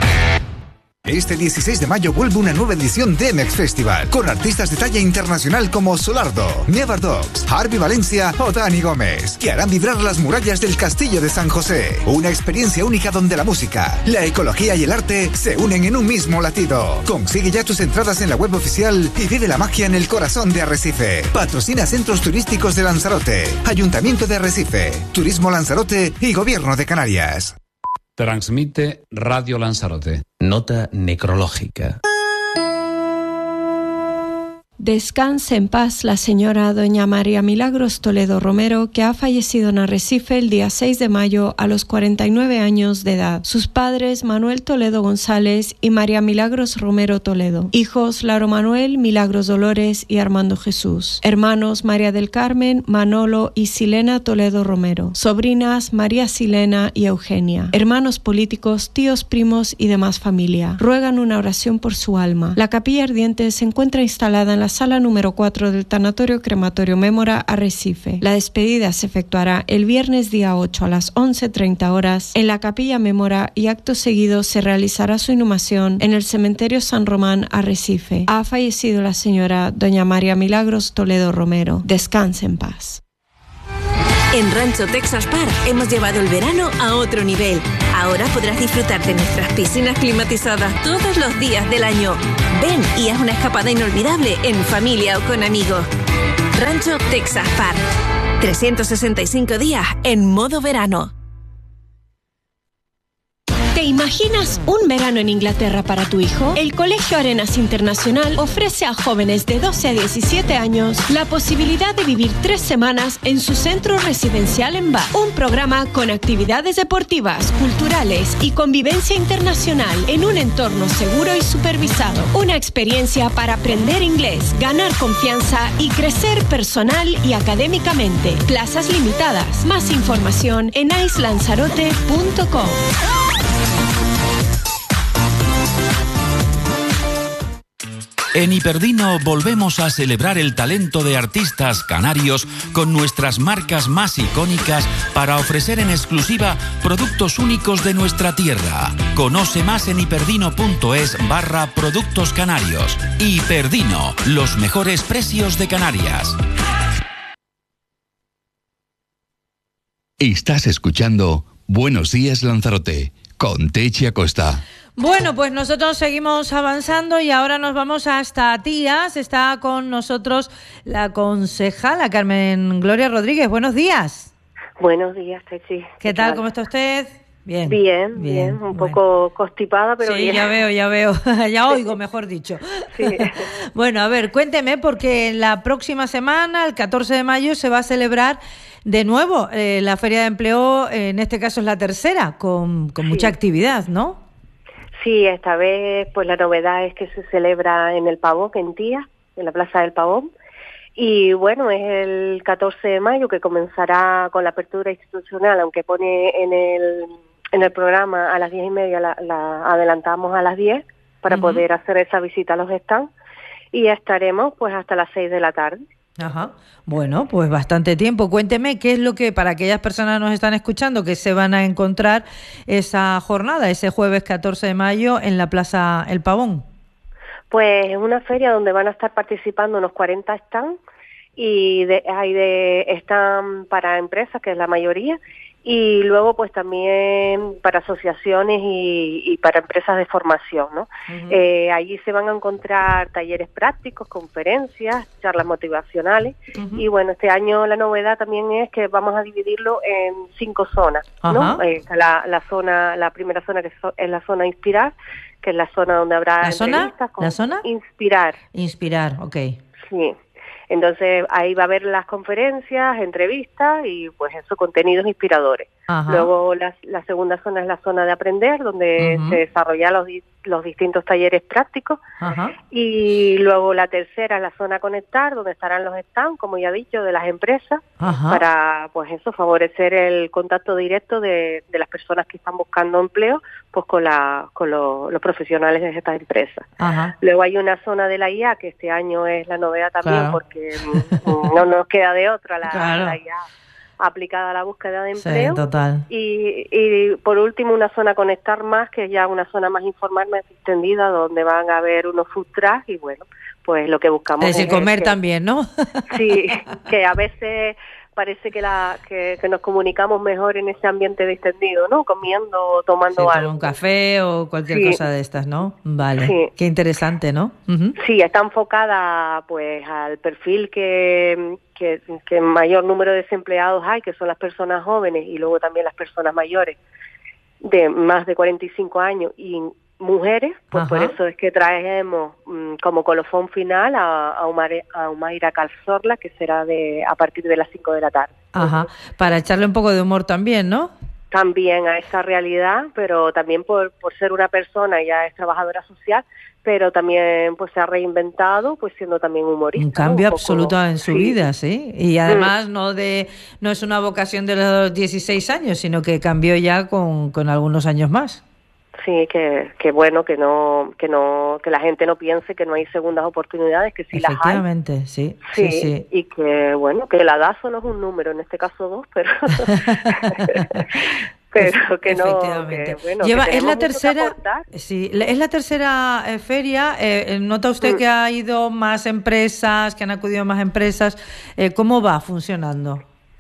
Este dieciséis de mayo vuelve una nueva edición de M X Festival, con artistas de talla internacional como Solardo, Never Dogs, Harvey Valencia o Dani Gómez, que harán vibrar las murallas del Castillo de San José. Una experiencia única donde la música, la ecología y el arte se unen en un mismo latido. Consigue ya tus entradas en la web oficial y vive la magia en el corazón de Arrecife. Patrocina Centros Turísticos de Lanzarote, Ayuntamiento de Arrecife, Turismo Lanzarote y Gobierno de Canarias. Transmite Radio Lanzarote. Nota necrológica. Descanse en paz la señora doña María Milagros Toledo Romero, que ha fallecido en Arrecife el día seis de mayo a los cuarenta y nueve años de edad. Sus padres, Manuel Toledo González y María Milagros Romero Toledo. Hijos, Laro Manuel, Milagros Dolores y Armando Jesús. Hermanos, María del Carmen, Manolo y Silena Toledo Romero. Sobrinas, María Silena y Eugenia. Hermanos políticos, tíos, primos y demás familia. Ruegan una oración por su alma. La capilla ardiente se encuentra instalada en la la sala número cuatro del Tanatorio Crematorio Mémora, Arrecife. La despedida se efectuará el viernes día ocho a las once treinta horas en la Capilla Mémora y acto seguido se realizará su inhumación en el Cementerio San Román, Arrecife. Ha fallecido la señora doña María Milagros Toledo Romero. Descanse en paz. En Rancho Texas Park hemos llevado el verano a otro nivel. Ahora podrás disfrutar de nuestras piscinas climatizadas todos los días del año. Ven y haz una escapada inolvidable en familia o con amigos. Rancho Texas Park. trescientos sesenta y cinco días en modo verano. ¿Te imaginas un verano en Inglaterra para tu hijo? El Colegio Arenas Internacional ofrece a jóvenes de doce a diecisiete años la posibilidad de vivir tres semanas en su centro residencial en Bath. Un programa con actividades deportivas, culturales y convivencia internacional en un entorno seguro y supervisado. Una experiencia para aprender inglés, ganar confianza y crecer personal y académicamente. Plazas limitadas. Más información en ice lanzarote punto com. En Hiperdino volvemos a celebrar el talento de artistas canarios con nuestras marcas más icónicas para ofrecer en exclusiva productos únicos de nuestra tierra. Conoce más en hiperdino.es barra productos canarios. Hiperdino, los mejores precios de Canarias. Estás escuchando Buenos Días Lanzarote con Techi Acosta. Bueno, pues nosotros seguimos avanzando y ahora nos vamos hasta Tías. Está con nosotros la concejala Carmen Gloria Rodríguez. Buenos días. Buenos días, Techi. ¿Qué, ¿Qué tal? tal? ¿Cómo está usted? Bien. Bien, bien. bien. Un bueno. poco constipada, pero sí, bien. Sí, ya veo, ya veo. Ya oigo, mejor dicho. Sí. Bueno, a ver, cuénteme, porque la próxima semana, el catorce de mayo, se va a celebrar de nuevo eh, la Feria de Empleo, en este caso es la tercera, con, con sí. mucha actividad, ¿no? Sí, esta vez pues la novedad es que se celebra en el Pavón, en Tía, en la Plaza del Pavón. Y bueno, es el catorce de mayo que comenzará con la apertura institucional, aunque pone en el en el programa a las diez y media, la, la adelantamos a las diez para uh-huh. poder hacer esa visita a los stands y estaremos pues hasta las seis de la tarde. Ajá. Bueno, pues bastante tiempo. Cuénteme qué es lo que, para aquellas personas que nos están escuchando, que se van a encontrar esa jornada, ese jueves catorce de mayo en la Plaza El Pavón. Pues es una feria donde van a estar participando unos cuarenta stands y de, hay de stand para empresas, que es la mayoría, y luego pues también para asociaciones y, y para empresas de formación, ¿no? Uh-huh. Eh, allí se van a encontrar talleres prácticos, conferencias, charlas motivacionales uh-huh. y bueno, este año la novedad también es que vamos a dividirlo en cinco zonas, ¿no? Uh-huh. Eh, la, la zona, la primera zona que es la zona Inspirar, que es la zona donde habrá ¿La zona? Con ¿La zona? Inspirar. Inspirar, ok. Sí. Entonces ahí va a haber las conferencias, entrevistas y pues eso, contenidos inspiradores. Ajá. Luego la, la segunda zona es la zona de aprender, donde uh-huh. se desarrollan los, los distintos talleres prácticos. Ajá. Y luego la tercera es la zona conectar, donde estarán los stands, como ya he dicho, de las empresas, Ajá. para pues eso, favorecer el contacto directo de, de las personas que están buscando empleo pues con, la, con lo, los profesionales de estas empresas. Ajá. Luego hay una zona de la I A, que este año es la novedad también, claro. porque no nos queda de otra la, claro. la I A aplicada a la búsqueda de empleo. Sí, total. Y, y por último una zona conectar más, que es ya una zona más informal, más extendida, donde van a haber unos food trucks y bueno, pues lo que buscamos es decir, comer que, también, ¿no? Sí, que a veces parece que la que, que nos comunicamos mejor en ese ambiente distendido, ¿no? Comiendo, tomando sí, algo. Un café o cualquier sí. cosa de estas, ¿no? Vale, sí. Qué interesante, ¿no? Uh-huh. Sí, está enfocada pues al perfil que, que, que mayor número de desempleados hay, que son las personas jóvenes y luego también las personas mayores de más de cuarenta y cinco años y mujeres, pues Ajá. por eso es que traemos mmm, como colofón final a, a, Umar, a Umaira Calzorla, que será de a partir de las cinco de la tarde. Ajá, para echarle un poco de humor también, ¿no? También a esa realidad, pero también por, por ser una persona, ya es trabajadora social, pero también pues se ha reinventado, pues siendo también humorista. Un cambio ¿no? Un absoluto poco, en su sí. vida, sí. Y además mm. no de no es una vocación de los dieciséis años, sino que cambió ya con, con algunos años más. Sí, que, que bueno, que no, que no, que la gente no piense que no hay segundas oportunidades, que sí las hay. Efectivamente, sí, sí, sí, sí. Y que bueno, que la DASO no es un número, en este caso dos, pero pero que no, que, bueno, Lleva, que es la tercera, sí, es la tercera eh, feria. Eh, ¿Nota usted mm. que ha ido más empresas, que han acudido más empresas? Eh, ¿Cómo va funcionando?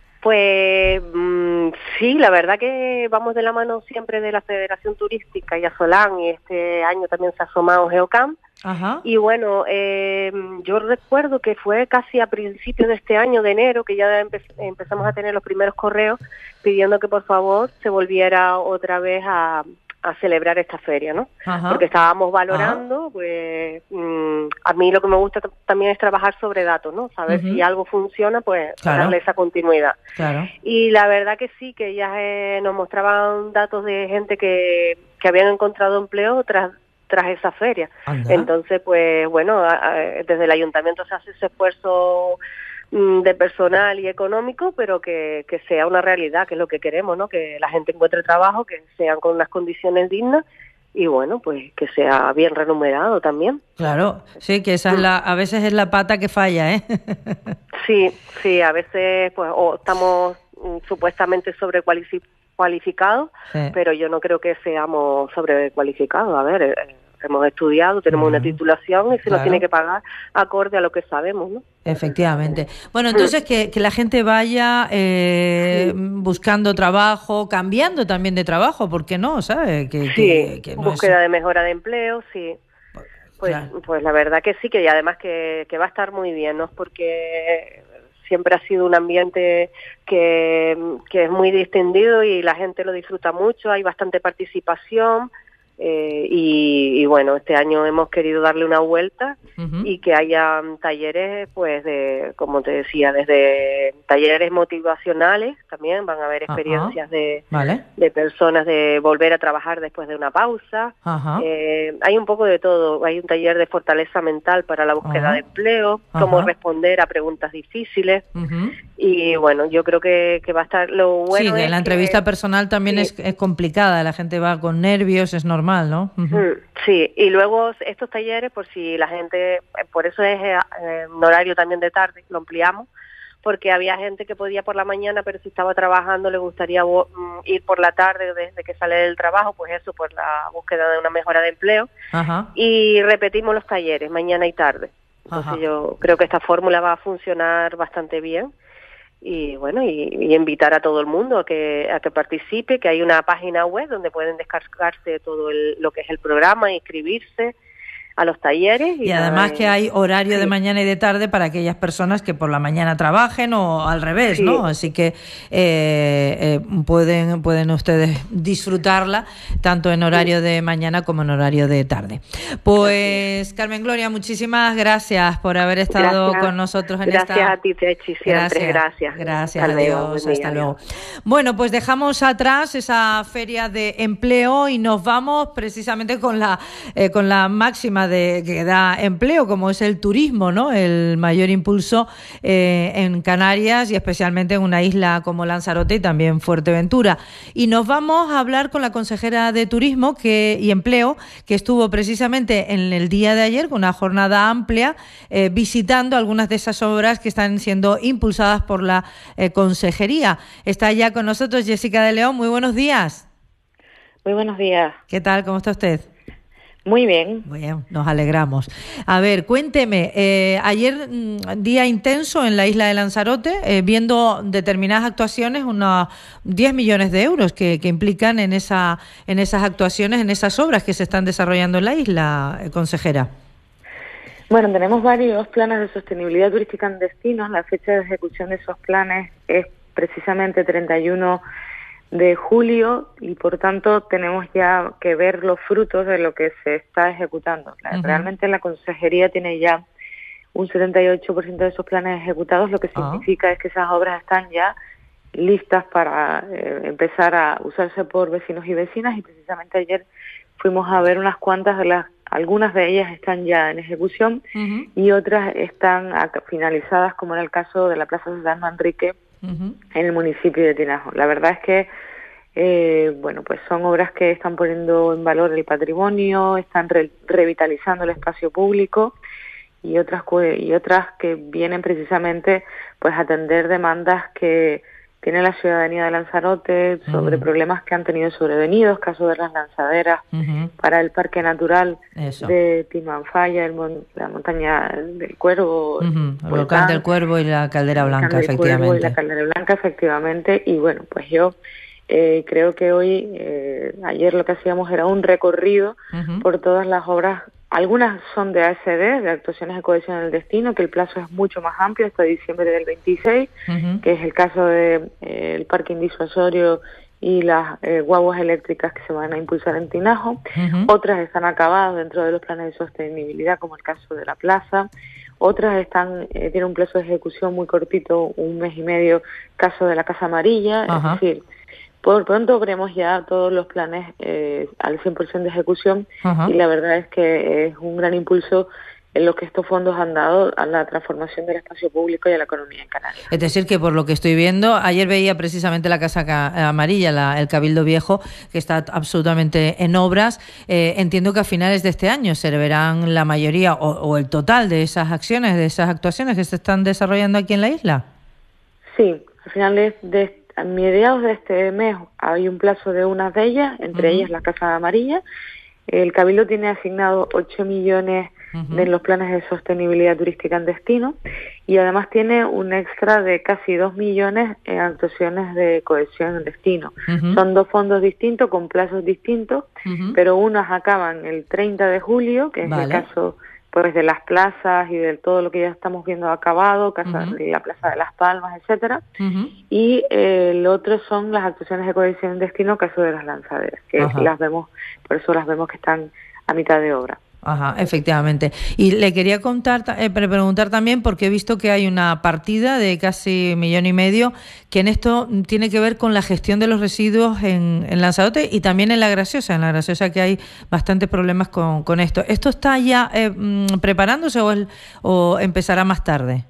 Pues mmm, sí, la verdad que vamos de la mano siempre de la Federación Turística y Asolán, y este año también se ha asomado Geocamp. Ajá. Y bueno, eh, yo recuerdo que fue casi a principios de este año, de enero, que ya empe empezamos a tener los primeros correos pidiendo que por favor se volviera otra vez a, a celebrar esta feria, ¿no? Ajá. Porque estábamos valorando, Ajá. pues mmm, a mí lo que me gusta también es trabajar sobre datos, ¿no? Saber uh-huh. si algo funciona, pues claro. darle esa continuidad. Claro. Y la verdad que sí, que ya eh, nos mostraban datos de gente que, que habían encontrado empleo tras tras esa feria. Anda. Entonces, pues bueno, a, a, desde el ayuntamiento se hace ese esfuerzo mm, de personal y económico, pero que, que sea una realidad, que es lo que queremos, ¿no? Que la gente encuentre trabajo, que sean con unas condiciones dignas y bueno, pues que sea bien remunerado también. Claro, sí, que esa es la, a veces es la pata que falla, ¿eh? Sí, sí, a veces pues o estamos mm, supuestamente sobrecualificados, cualificados, sí. pero yo no creo que seamos sobrecualificados. A ver, eh, hemos estudiado, tenemos uh-huh. una titulación y se claro. nos tiene que pagar acorde a lo que sabemos, ¿no? Efectivamente. Bueno, entonces que, que la gente vaya eh, sí. buscando trabajo, cambiando también de trabajo, ¿por qué no? ¿Sabe? Que, sí, que, que no búsqueda es... de mejora de empleo, sí. Pues, claro. pues la verdad que sí, que y además que, que va a estar muy bien, ¿no? Porque siempre ha sido un ambiente que, que es muy distendido y la gente lo disfruta mucho, hay bastante participación eh, y, y bueno, este año hemos querido darle una vuelta uh-huh. y que haya talleres, pues de, como te decía, desde talleres motivacionales, también van a haber experiencias uh-huh. de, vale. de personas de volver a trabajar después de una pausa, uh-huh. eh, hay un poco de todo, hay un taller de fortaleza mental para la búsqueda uh-huh. de empleo, uh-huh. cómo responder a preguntas difíciles uh-huh. y bueno, yo creo que, que va a estar lo bueno. Sí, es la que, entrevista personal también sí. es, es complicada, la gente va con nervios, es normal, ¿no? Uh-huh. Sí, y luego estos talleres, por si la gente, por eso es eh, un horario también de tarde, lo ampliamos, porque había gente que podía por la mañana, pero si estaba trabajando le gustaría um, ir por la tarde desde que sale del trabajo, pues eso, por la búsqueda de una mejora de empleo. Ajá. Y repetimos los talleres mañana y tarde. Entonces Ajá. yo creo que esta fórmula va a funcionar bastante bien. Y bueno, y, y invitar a todo el mundo a que a que participe, que hay una página web donde pueden descargarse todo el, lo que es el programa, inscribirse a los talleres. Y, y además que hay horario sí. de mañana y de tarde para aquellas personas que por la mañana trabajen o al revés, sí. ¿no? Así que eh, eh, pueden pueden ustedes disfrutarla tanto en horario sí. de mañana como en horario de tarde. Pues Carmen Gloria, muchísimas gracias por haber estado gracias. con nosotros en gracias esta... Gracias a ti, Techi, siempre. Gracias. Gracias, gracias hasta adiós, luego, hasta día, luego. Adiós. Bueno, pues dejamos atrás esa feria de empleo y nos vamos precisamente con la, eh, con la máxima de que da empleo, como es el turismo, ¿no? El mayor impulso eh, en Canarias y especialmente en una isla como Lanzarote y también Fuerteventura. Y nos vamos a hablar con la consejera de Turismo que, y Empleo, que estuvo precisamente en el día de ayer con una jornada amplia eh, visitando algunas de esas obras que están siendo impulsadas por la eh, consejería. Está ya con nosotros Jessica de León. Muy buenos días. Muy buenos días. ¿Qué tal? ¿Cómo está usted? Muy bien. Bueno, nos alegramos. A ver, cuénteme, eh, ayer día intenso en la isla de Lanzarote, eh, viendo determinadas actuaciones, unos diez millones de euros que, que implican en esa en esas actuaciones, en esas obras que se están desarrollando en la isla, eh, consejera. Bueno, tenemos varios planes de sostenibilidad turística en destinos. La fecha de ejecución de esos planes es precisamente treinta y uno de julio y por tanto tenemos ya que ver los frutos de lo que se está ejecutando. Uh-huh. Realmente la consejería tiene ya un setenta y ocho por ciento de esos planes ejecutados, lo que uh-huh. significa es que esas obras están ya listas para eh, empezar a usarse por vecinos y vecinas y precisamente ayer fuimos a ver unas cuantas de las, algunas de ellas están ya en ejecución uh-huh. y otras están finalizadas, como en el caso de la Plaza Susana Manrique uh-huh. en el municipio de Tinajo. La verdad es que Eh, bueno, pues son obras que están poniendo en valor el patrimonio, están re revitalizando el espacio público y otras y otras que vienen precisamente pues a atender demandas que tiene la ciudadanía de Lanzarote sobre uh-huh. problemas que han tenido sobrevenidos, caso de las lanzaderas uh-huh. para el Parque Natural Eso. de Timanfaya, el mon la montaña del Cuervo, uh-huh. el volcán del Cuervo y la Caldera Blanca, efectivamente. Y la Caldera Blanca, efectivamente, y bueno, pues yo eh, creo que hoy, eh, ayer lo que hacíamos era un recorrido uh-huh. por todas las obras. Algunas son de A S D, de Actuaciones de Cohesión del Destino, que el plazo es mucho más amplio, hasta diciembre del veintiséis, uh-huh. que es el caso del de, eh, parque indisuasorio y las eh, guaguas eléctricas que se van a impulsar en Tinajo. Uh-huh. Otras están acabadas dentro de los planes de sostenibilidad, como el caso de la plaza. Otras están eh, tienen un plazo de ejecución muy cortito, un mes y medio, caso de la Casa Amarilla, uh-huh. es decir, por pronto veremos ya todos los planes eh, al cien por ciento de ejecución uh-huh. y la verdad es que es un gran impulso en lo que estos fondos han dado a la transformación del espacio público y a la economía en Canarias. Es decir, que por lo que estoy viendo, ayer veía precisamente la Casa Amarilla, la, el Cabildo Viejo, que está absolutamente en obras. Eh, entiendo que a finales de este año se verán la mayoría o, o el total de esas acciones, de esas actuaciones que se están desarrollando aquí en la isla. Sí, a finales de este A mediados de este mes hay un plazo de unas de ellas, entre uh-huh. ellas la Casa Amarilla. El Cabildo tiene asignado ocho millones uh-huh. de los planes de sostenibilidad turística en destino y además tiene un extra de casi dos millones en actuaciones de cohesión en destino. Uh-huh. Son dos fondos distintos con plazos distintos, uh-huh. pero unos acaban el treinta de julio, que es vale. el caso pues de las plazas y de todo lo que ya estamos viendo acabado, casa, uh-huh. la Plaza de las Palmas, etcétera. Uh-huh. Y eh, el otro son las actuaciones de cohesión en destino, caso de las lanzaderas, que uh-huh. las vemos, por eso las vemos que están a mitad de obra. Ajá, efectivamente. Y le quería contar, eh, preguntar también, porque he visto que hay una partida de casi un millón y medio que en esto tiene que ver con la gestión de los residuos en, en Lanzarote y también en La Graciosa. En La Graciosa que hay bastantes problemas con, con esto. ¿Esto está ya eh, preparándose o, el, o empezará más tarde?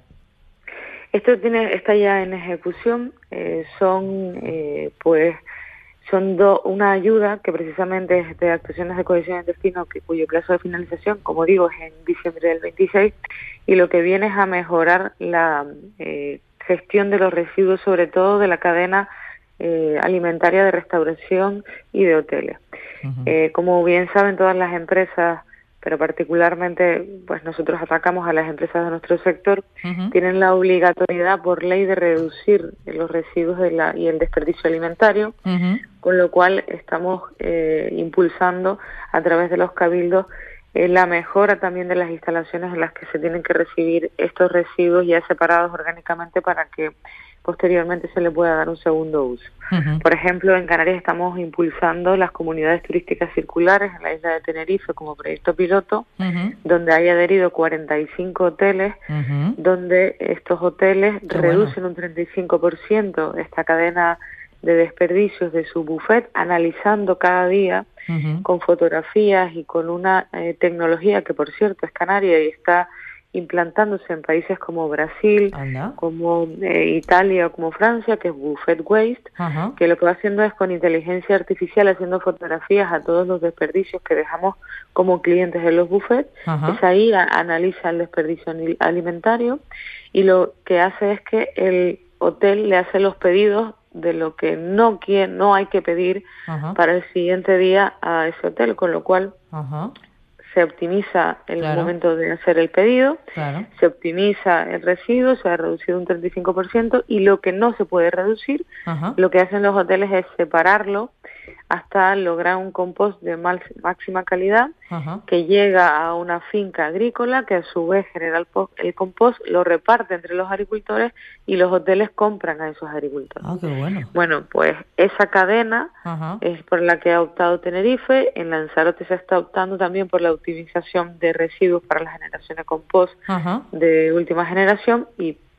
Esto tiene está ya en ejecución. Eh, son, eh, pues... Son do, una ayuda que precisamente es de actuaciones de cohesión en destino, que, cuyo plazo de finalización, como digo, es en diciembre del veintiséis, y lo que viene es a mejorar la eh, gestión de los residuos, sobre todo de la cadena eh, alimentaria de restauración y de hoteles. Uh-huh. Eh, como bien saben todas las empresas, pero particularmente pues nosotros atacamos a las empresas de nuestro sector, uh-huh. tienen la obligatoriedad por ley de reducir los residuos de la, y el desperdicio alimentario, uh-huh. con lo cual estamos eh, impulsando a través de los cabildos eh, la mejora también de las instalaciones en las que se tienen que recibir estos residuos ya separados orgánicamente para que posteriormente se le pueda dar un segundo uso. Uh-huh. Por ejemplo, en Canarias estamos impulsando las comunidades turísticas circulares en la isla de Tenerife como proyecto piloto, uh-huh. donde hay adherido cuarenta y cinco hoteles, uh-huh. donde estos hoteles Qué reducen bueno. un treinta y cinco por ciento esta cadena de desperdicios de su buffet, analizando cada día uh-huh. con fotografías y con una eh, tecnología que, por cierto, es canaria y está implantándose en países como Brasil, ¿Anda? como eh, Italia o como Francia, que es Buffet Waste, uh-huh. que lo que va haciendo es con inteligencia artificial haciendo fotografías a todos los desperdicios que dejamos como clientes en los buffets. Uh-huh. Es ahí a, analiza el desperdicio alimentario y lo que hace es que el hotel le hace los pedidos de lo que no quiere, no hay que pedir uh-huh. para el siguiente día a ese hotel, con lo cual uh-huh. se optimiza el claro. momento de hacer el pedido, claro. se optimiza el residuo, se ha reducido un treinta y cinco por ciento y lo que no se puede reducir, uh-huh. lo que hacen los hoteles es separarlo hasta lograr un compost de máxima calidad uh-huh. que llega a una finca agrícola que a su vez genera el, el compost, lo reparte entre los agricultores y los hoteles compran a esos agricultores. Ah, qué bueno. Bueno, pues esa cadena uh-huh. es por la que ha optado Tenerife. En Lanzarote se está optando también por la optimización de residuos para la generación de compost uh-huh. de última generación y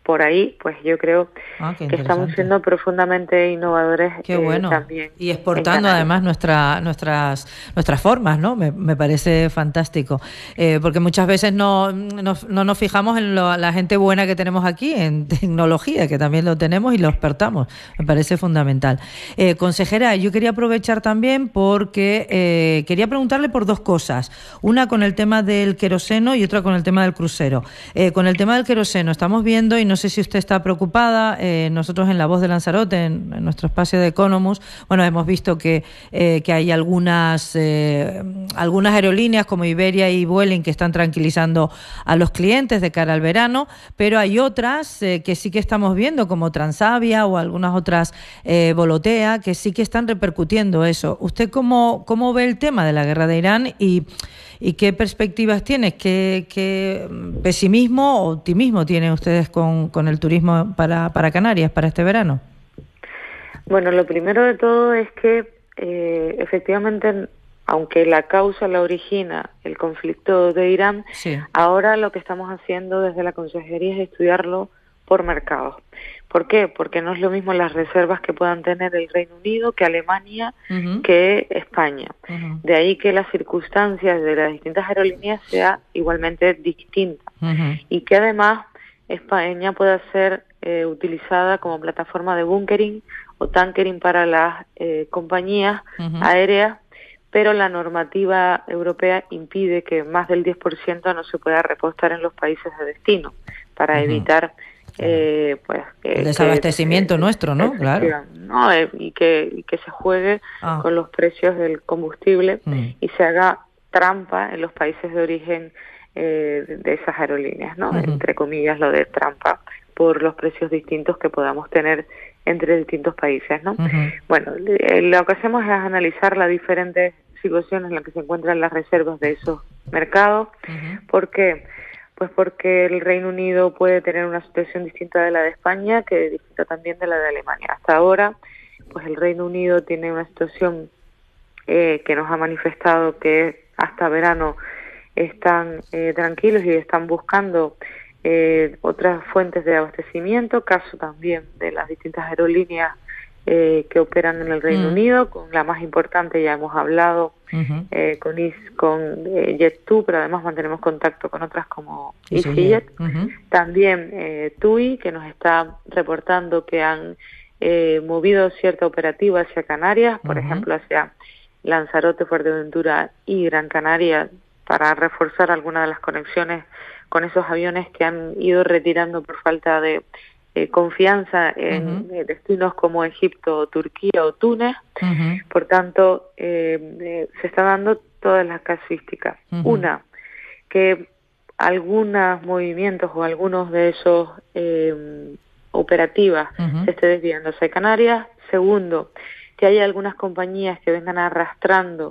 por ahí, pues yo creo ah, que estamos siendo profundamente innovadores. Qué eh, bueno. También y exportando además nuestra, nuestras nuestras formas, ¿no? Me, me parece fantástico, eh, porque muchas veces no, no, no nos fijamos en lo, la gente buena que tenemos aquí, en tecnología, que también lo tenemos y lo exportamos. Me parece fundamental. Eh, consejera, yo quería aprovechar también porque eh, quería preguntarle por dos cosas. Una con el tema del queroseno y otra con el tema del crucero. Eh, con el tema del queroseno estamos viendo, y no sé si usted está preocupada, eh, nosotros en La Voz de Lanzarote, en, en nuestro espacio de Economus, bueno, hemos visto que, eh, que hay algunas, eh, algunas aerolíneas como Iberia y Vueling que están tranquilizando a los clientes de cara al verano, pero hay otras eh, que sí que estamos viendo, como Transavia o algunas otras, eh, Volotea, que sí que están repercutiendo eso. ¿Usted cómo, cómo ve el tema de la guerra de Irán y ¿Y qué perspectivas tiene? ¿Qué, qué pesimismo o optimismo tienen ustedes con, con el turismo para, para Canarias, para este verano? Bueno, lo primero de todo es que eh, efectivamente, aunque la causa la origina el conflicto de Irán, sí. ahora lo que estamos haciendo desde la Consejería es estudiarlo por mercados. ¿Por qué? Porque no es lo mismo las reservas que puedan tener el Reino Unido que Alemania, uh-huh. que España. Uh-huh. De ahí que las circunstancias de las distintas aerolíneas sea igualmente distinta. Uh-huh. Y que además España pueda ser eh, utilizada como plataforma de bunkering o tankering para las eh, compañías uh-huh. aéreas, pero la normativa europea impide que más del diez por ciento no se pueda repostar en los países de destino para uh-huh. evitar Eh, pues el desabastecimiento que, nuestro, ¿no? Claro. ¿no? Eh, y que y que se juegue ah. con los precios del combustible mm. y se haga trampa en los países de origen eh, de esas aerolíneas, ¿no? Uh-huh. Entre comillas, lo de trampa por los precios distintos que podamos tener entre distintos países, ¿no? Uh-huh. Bueno, eh, lo que hacemos es analizar las diferentes situaciones en las que se encuentran las reservas de esos mercados. Uh-huh. ¿Por qué? Pues porque el Reino Unido puede tener una situación distinta de la de España, que distinta también de la de Alemania. Hasta ahora, pues el Reino Unido tiene una situación eh, que nos ha manifestado que hasta verano están eh, tranquilos y están buscando eh, otras fuentes de abastecimiento, caso también de las distintas aerolíneas eh, que operan en el Reino mm. Unido. Con la más importante ya hemos hablado, uh-huh. eh, con Is, con eh, Jet dos, pero además mantenemos contacto con otras como EasyJet. Uh-huh. También eh, T U I, que nos está reportando que han eh, movido cierta operativa hacia Canarias, por uh-huh. ejemplo hacia Lanzarote, Fuerteventura y Gran Canaria, para reforzar algunas de las conexiones con esos aviones que han ido retirando por falta de Eh, confianza en uh-huh. eh, destinos como Egipto, Turquía o Túnez. Uh-huh. Por tanto, eh, eh, se está dando todas las casuísticas. Uh-huh. Una, que algunos movimientos o algunos de esos eh, operativas uh-huh. se esté desviando hacia Canarias. Segundo, que haya algunas compañías que vengan arrastrando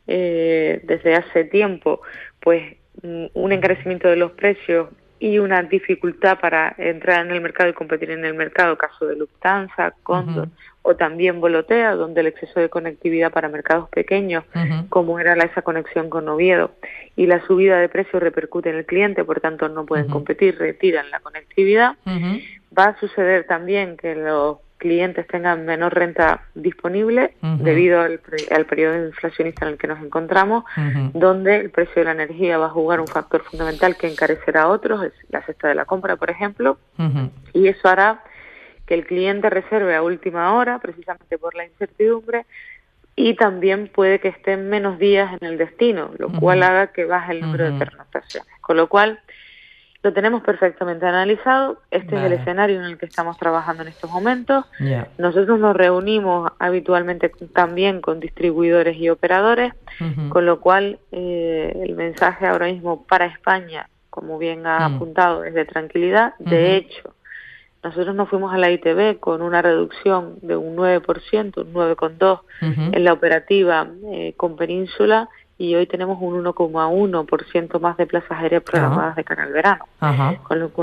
eh, desde hace tiempo pues un encarecimiento de los precios y una dificultad para entrar en el mercado y competir en el mercado, caso de Lufthansa, Condor, uh-huh. o también Volotea, donde el exceso de conectividad para mercados pequeños, uh-huh. como era la, esa conexión con Oviedo, y la subida de precios repercute en el cliente, por tanto no pueden uh-huh. competir, retiran la conectividad. Uh-huh. Va a suceder también que los clientes tengan menor renta disponible uh-huh. debido al, al periodo inflacionista en el que nos encontramos, uh-huh. donde el precio de la energía va a jugar un factor fundamental que encarecerá a otros, es la cesta de la compra, por ejemplo, uh-huh. y eso hará que el cliente reserve a última hora, precisamente por la incertidumbre, y también puede que estén menos días en el destino, lo uh-huh. cual haga que baje el número uh-huh. de pernoctaciones. Con lo cual, lo tenemos perfectamente analizado. Este vale. es el escenario en el que estamos trabajando en estos momentos. Yeah. Nosotros nos reunimos habitualmente también con distribuidores y operadores, uh-huh. con lo cual eh, el mensaje ahora mismo para España, como bien ha uh-huh. apuntado, es de tranquilidad. Uh-huh. De hecho, nosotros nos fuimos a la I T B con una reducción de un nueve por ciento, un nueve coma dos por ciento uh-huh. en la operativa eh, con Península, y hoy tenemos un uno coma uno por ciento más de plazas aéreas programadas uh-huh. de cara al verano. Uh-huh. Con lo cual,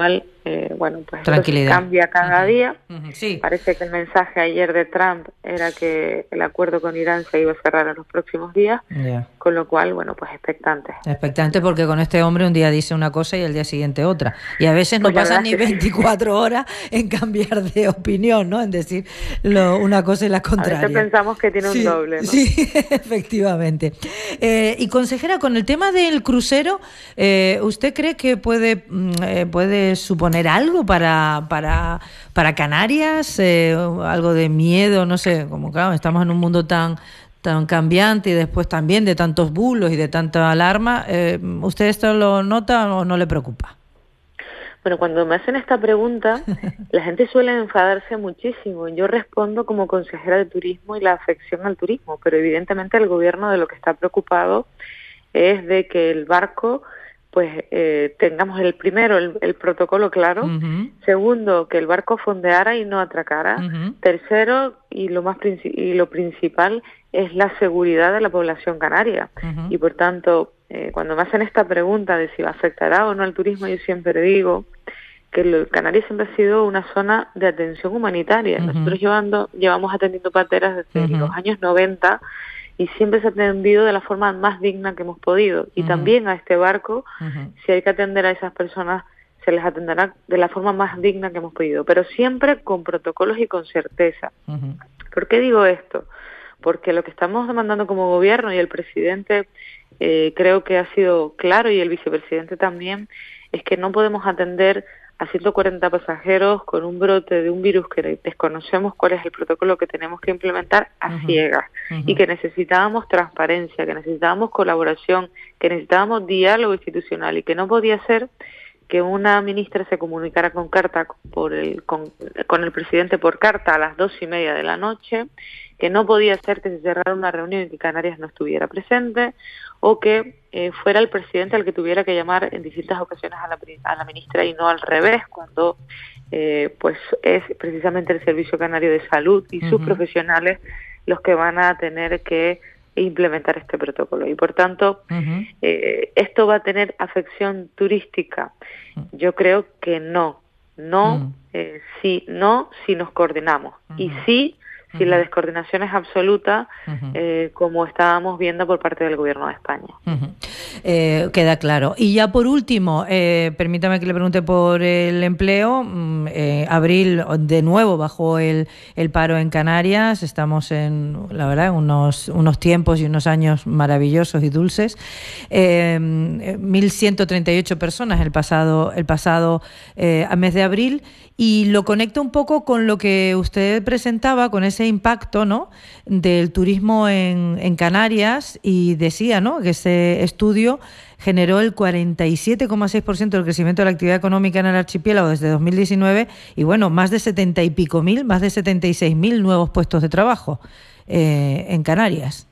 eh, bueno, pues tranquilidad. Cambia cada uh-huh. día. Uh-huh. Sí. Parece que el mensaje ayer de Trump era que el acuerdo con Irán se iba a cerrar en los próximos días, yeah. con lo cual, bueno, pues expectante. Expectante porque con este hombre un día dice una cosa y al día siguiente otra. Y a veces no pues pasan ni veinticuatro horas en cambiar de opinión, ¿no? En decir lo, una cosa y la contraria. A veces pensamos que tiene un sí, doble, ¿no? Sí, efectivamente. Eh, y consejera, con el tema del crucero, eh, ¿usted cree que puede, eh, puede suponer algo para, para, para Canarias? Eh, algo de miedo, no sé, como claro, estamos en un mundo tan tan cambiante y después también de tantos bulos y de tanta alarma. Eh, ¿Usted esto lo nota o no le preocupa? Bueno, cuando me hacen esta pregunta, la gente suele enfadarse muchísimo. Yo respondo como consejera de turismo y la afección al turismo, pero evidentemente el gobierno de lo que está preocupado es de que el barco, pues eh, tengamos el primero, el, el protocolo claro. Uh-huh. Segundo, que el barco fondeara y no atracara. Uh-huh. Tercero, y lo más princi- y lo principal, es la seguridad de la población canaria. Uh-huh. Y por tanto, eh, cuando me hacen esta pregunta de si afectará o no al turismo, yo siempre digo que el Canarias siempre ha sido una zona de atención humanitaria. Uh-huh. Nosotros llevando, llevamos atendiendo pateras desde uh-huh. los años noventa y siempre se ha atendido de la forma más digna que hemos podido. Y uh-huh. también a este barco, uh-huh. si hay que atender a esas personas, se les atenderá de la forma más digna que hemos podido, pero siempre con protocolos y con certeza. Uh-huh. ¿Por qué digo esto? Porque lo que estamos demandando como gobierno, y el presidente eh, creo que ha sido claro, y el vicepresidente también, es que no podemos atender a ciento cuarenta pasajeros con un brote de un virus que desconocemos cuál es el protocolo que tenemos que implementar a uh-huh. ciegas, uh-huh. y que necesitábamos transparencia, que necesitábamos colaboración, que necesitábamos diálogo institucional, y que no podía ser que una ministra se comunicara con carta por el, con, con el presidente por carta a las dos y media de la noche, que no podía ser que se cerrara una reunión y que Canarias no estuviera presente, o que eh, fuera el presidente el que tuviera que llamar en distintas ocasiones a la, a la ministra y no al revés, cuando eh, pues es precisamente el Servicio Canario de Salud y uh-huh. sus profesionales los que van a tener que implementar este protocolo. Y por tanto, uh-huh. eh, ¿esto va a tener afección turística? Yo creo que no. No, uh-huh. eh, sí, no, si nos coordinamos. Uh-huh. Y sí, si uh-huh. la descoordinación es absoluta, uh-huh. eh, como estábamos viendo por parte del Gobierno de España. Uh-huh. Eh, queda claro. Y ya por último, eh, permítame que le pregunte por el empleo. Eh, abril de nuevo bajó el, el paro en Canarias. Estamos en, la verdad, unos, unos tiempos y unos años maravillosos y dulces. Eh, mil ciento treinta y ocho personas el pasado, el pasado eh, mes de abril. Y lo conecto un poco con lo que usted presentaba, con ese impacto, ¿no?, del turismo en, en Canarias, y decía, ¿no?, que ese estudio generó el cuarenta y siete coma seis por ciento del crecimiento de la actividad económica en el archipiélago desde dos mil diecinueve, y bueno, más de setenta y pico mil, más de setenta y seis mil nuevos puestos de trabajo eh, en Canarias.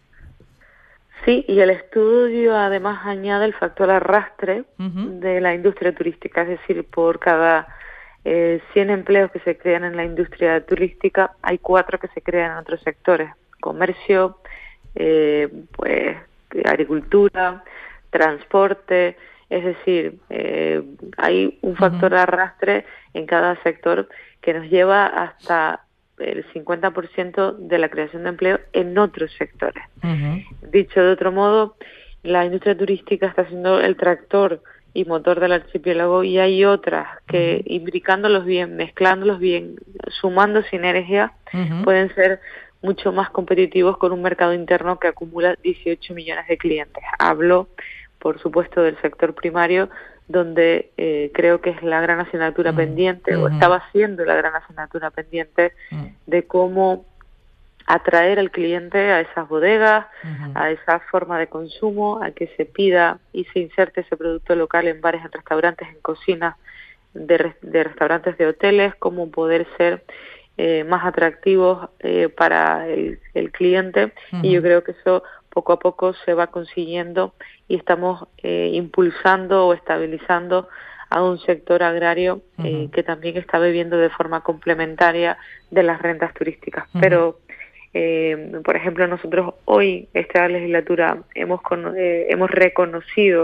Sí, y el estudio además añade el factor arrastre uh-huh. de la industria turística, es decir, por cada Eh, cien empleos que se crean en la industria turística, hay cuatro que se crean en otros sectores: comercio, eh, pues agricultura, transporte. Es decir, eh, hay un factor uh-huh. de arrastre en cada sector que nos lleva hasta el cincuenta por ciento de la creación de empleo en otros sectores. Uh-huh. Dicho de otro modo, la industria turística está siendo el tractor y motor del archipiélago, y hay otras que, uh-huh. imbricándolos bien, mezclándolos bien, sumando sinergia, uh-huh. pueden ser mucho más competitivos con un mercado interno que acumula dieciocho millones de clientes. Hablo, por supuesto, del sector primario, donde eh, creo que es la gran asignatura uh-huh. pendiente, uh-huh. o estaba siendo la gran asignatura pendiente, uh-huh. de cómo atraer al cliente a esas bodegas, uh-huh. a esa forma de consumo, a que se pida y se inserte ese producto local en bares, en restaurantes, en cocinas de, re- de restaurantes de hoteles, cómo poder ser eh, más atractivos eh, para el, el cliente. Uh-huh. Y yo creo que eso poco a poco se va consiguiendo, y estamos eh, impulsando o estabilizando a un sector agrario uh-huh. eh, que también está viviendo de forma complementaria de las rentas turísticas. Uh-huh. Pero Eh, por ejemplo, nosotros hoy, esta legislatura, hemos con, eh, hemos reconocido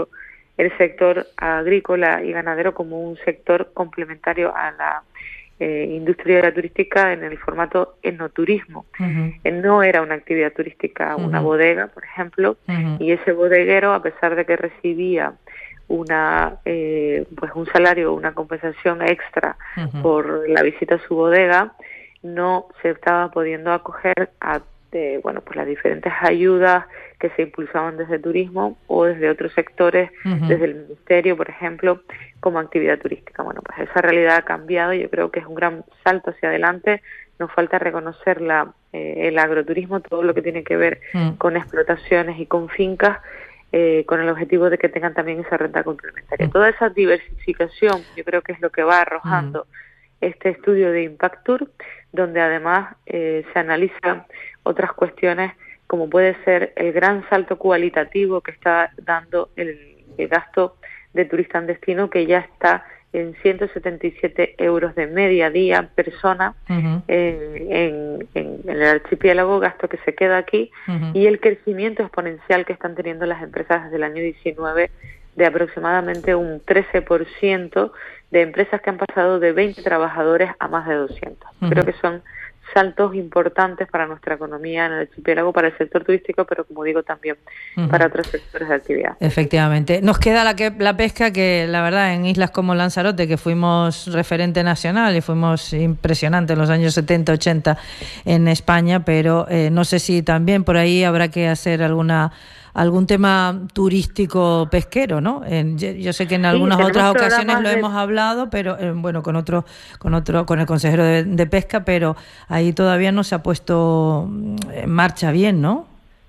el sector agrícola y ganadero como un sector complementario a la eh, industria turística en el formato enoturismo. Uh-huh. Eh, no era una actividad turística, una uh-huh. bodega, por ejemplo, uh-huh. y ese bodeguero, a pesar de que recibía una eh, pues un salario, una compensación extra uh-huh. por la visita a su bodega, no se estaba pudiendo acoger a de, bueno, pues las diferentes ayudas que se impulsaban desde turismo o desde otros sectores, uh-huh. desde el ministerio, por ejemplo, como actividad turística. Bueno, pues esa realidad ha cambiado y yo creo que es un gran salto hacia adelante. Nos falta reconocer la, eh, el agroturismo, todo lo que tiene que ver uh-huh. con explotaciones y con fincas, eh, con el objetivo de que tengan también esa renta complementaria. Uh-huh. Toda esa diversificación yo creo que es lo que va arrojando uh-huh. este estudio de Impactur, donde además eh, se analizan otras cuestiones como puede ser el gran salto cualitativo que está dando el, el gasto de turista en destino, que ya está en ciento setenta y siete euros de media día persona uh-huh. eh, en, en, en el archipiélago, gasto que se queda aquí, uh-huh. y el crecimiento exponencial que están teniendo las empresas desde el año diecinueve de aproximadamente un trece por ciento de empresas que han pasado de veinte trabajadores a más de doscientos. Uh-huh. Creo que son saltos importantes para nuestra economía en el archipiélago, para el sector turístico, pero como digo también uh-huh. para otros sectores de actividad. Efectivamente. Nos queda la, que, la pesca, que la verdad en islas como Lanzarote, que fuimos referente nacional y fuimos impresionantes en los años setenta, ochenta en España, pero eh, no sé si también por ahí habrá que hacer alguna algún tema turístico pesquero, ¿no? En, yo sé que en algunas sí, otras ocasiones lo de... hemos hablado, pero eh, bueno, con otro, con otro, con el consejero de, de pesca, pero ahí todavía no se ha puesto en marcha bien, ¿no?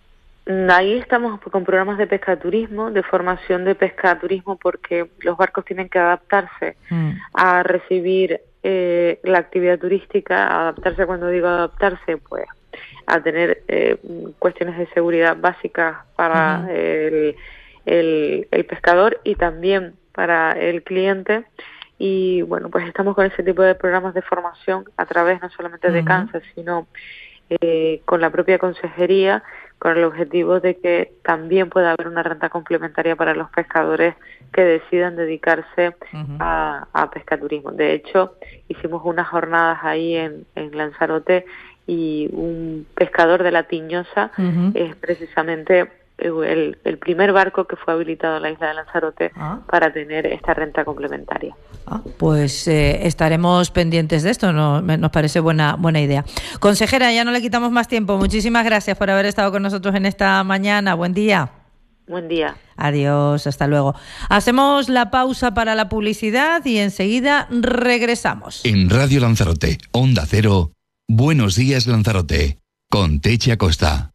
Ahí estamos con programas de pesca turismo, de formación de pesca turismo, porque los barcos tienen que adaptarse mm. a recibir eh, la actividad turística, adaptarse, cuando digo adaptarse, pues a tener eh, cuestiones de seguridad básicas para uh-huh. el, el, el pescador y también para el cliente. Y bueno, pues estamos con ese tipo de programas de formación a través no solamente de uh-huh. Kansas, sino eh, con la propia consejería, con el objetivo de que también pueda haber una renta complementaria para los pescadores que decidan dedicarse uh-huh. a, a pescaturismo. De hecho, hicimos unas jornadas ahí en, en Lanzarote, y un pescador de la Tiñosa uh-huh. es precisamente el, el primer barco que fue habilitado en la isla de Lanzarote ah. para tener esta renta complementaria. Ah, pues eh, estaremos pendientes de esto, no, me, nos parece buena buena idea. Consejera, ya no le quitamos más tiempo. Muchísimas gracias por haber estado con nosotros en esta mañana. Buen día. Buen día. Adiós, hasta luego. Hacemos la pausa para la publicidad y enseguida regresamos. En Radio Lanzarote, Onda Cero, Buenos días Lanzarote, con Techi Acosta.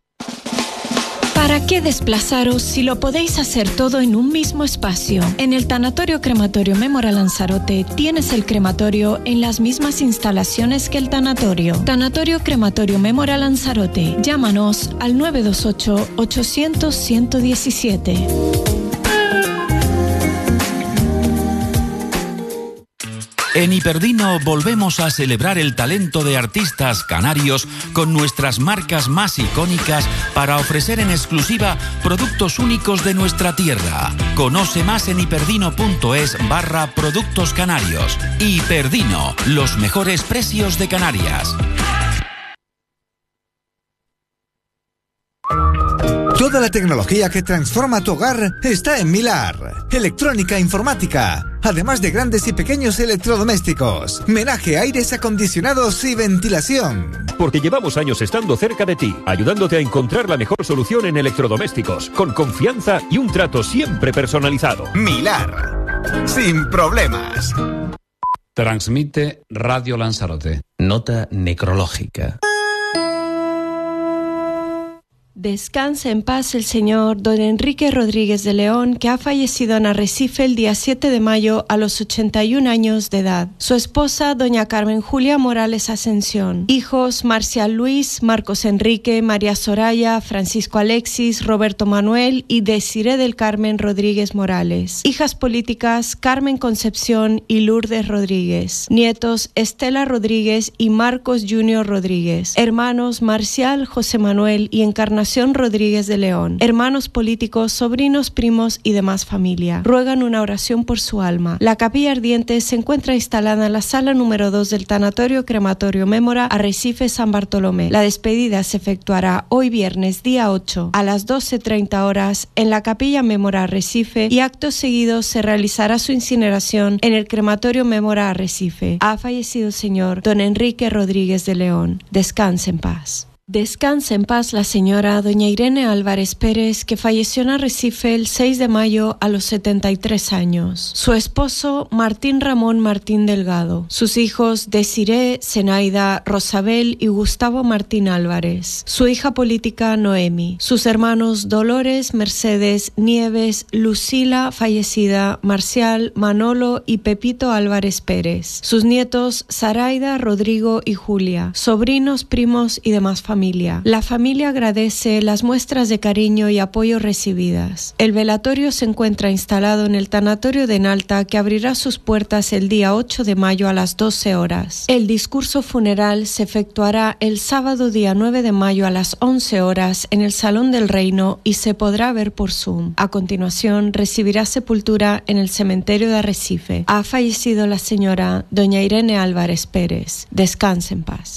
¿Para qué desplazaros si lo podéis hacer todo en un mismo espacio? En el Tanatorio Crematorio Memorial Lanzarote tienes el crematorio en las mismas instalaciones que el tanatorio. Tanatorio Crematorio Memorial Lanzarote. Llámanos al nueve dos ocho, ochocientos, ciento diecisiete. En Hiperdino volvemos a celebrar el talento de artistas canarios con nuestras marcas más icónicas para ofrecer en exclusiva productos únicos de nuestra tierra. Conoce más en hiperdino.es barra productos canarios. Hiperdino, los mejores precios de Canarias. Toda la tecnología que transforma tu hogar está en Milar. Electrónica, informática, además de grandes y pequeños electrodomésticos, menaje, aires acondicionados y ventilación. Porque llevamos años estando cerca de ti, ayudándote a encontrar la mejor solución en electrodomésticos, con confianza y un trato siempre personalizado. Milar, sin problemas. Transmite Radio Lanzarote. Nota necrológica. Descanse en paz el señor don Enrique Rodríguez de León, que ha fallecido en Arrecife el día siete de mayo a los ochenta y un años de edad. Su esposa, doña Carmen Julia Morales Ascensión. Hijos, Marcial Luis, Marcos Enrique, María Soraya, Francisco Alexis, Roberto Manuel y Desiré del Carmen Rodríguez Morales. Hijas políticas, Carmen Concepción y Lourdes Rodríguez. Nietos, Estela Rodríguez y Marcos Junior Rodríguez. Hermanos, Marcial, José Manuel y Encarnación Fundación Rodríguez de León. Hermanos políticos, sobrinos, primos y demás familia ruegan una oración por su alma. La capilla ardiente se encuentra instalada en la sala número dos del Tanatorio Crematorio Mémora, Arrecife, San Bartolomé. La despedida se efectuará hoy viernes, día ocho, a las doce treinta horas en la capilla Mémora Arrecife, y acto seguido se realizará su incineración en el Crematorio Mémora Arrecife. Ha fallecido el señor don Enrique Rodríguez de León. Descanse en paz. Descanse en paz la señora doña Irene Álvarez Pérez, que falleció en Arrecife el seis de mayo a los setenta y tres años. Su esposo Martín Ramón Martín Delgado. Sus hijos Desiré, Zenaida, Rosabel y Gustavo Martín Álvarez. Su hija política Noemi. Sus hermanos Dolores, Mercedes, Nieves, Lucila, fallecida, Marcial, Manolo y Pepito Álvarez Pérez. Sus nietos Zaraida, Rodrigo y Julia. Sobrinos, primos y demás familias. Familia. La familia agradece las muestras de cariño y apoyo recibidas. El velatorio se encuentra instalado en el Tanatorio de Enalta, que abrirá sus puertas el día ocho de mayo a las doce horas. El discurso funeral se efectuará el sábado día nueve de mayo a las once horas en el Salón del Reino y se podrá ver por Zoom. A continuación recibirá sepultura en el cementerio de Arrecife. Ha fallecido la señora doña Irene Álvarez Pérez. Descanse en paz.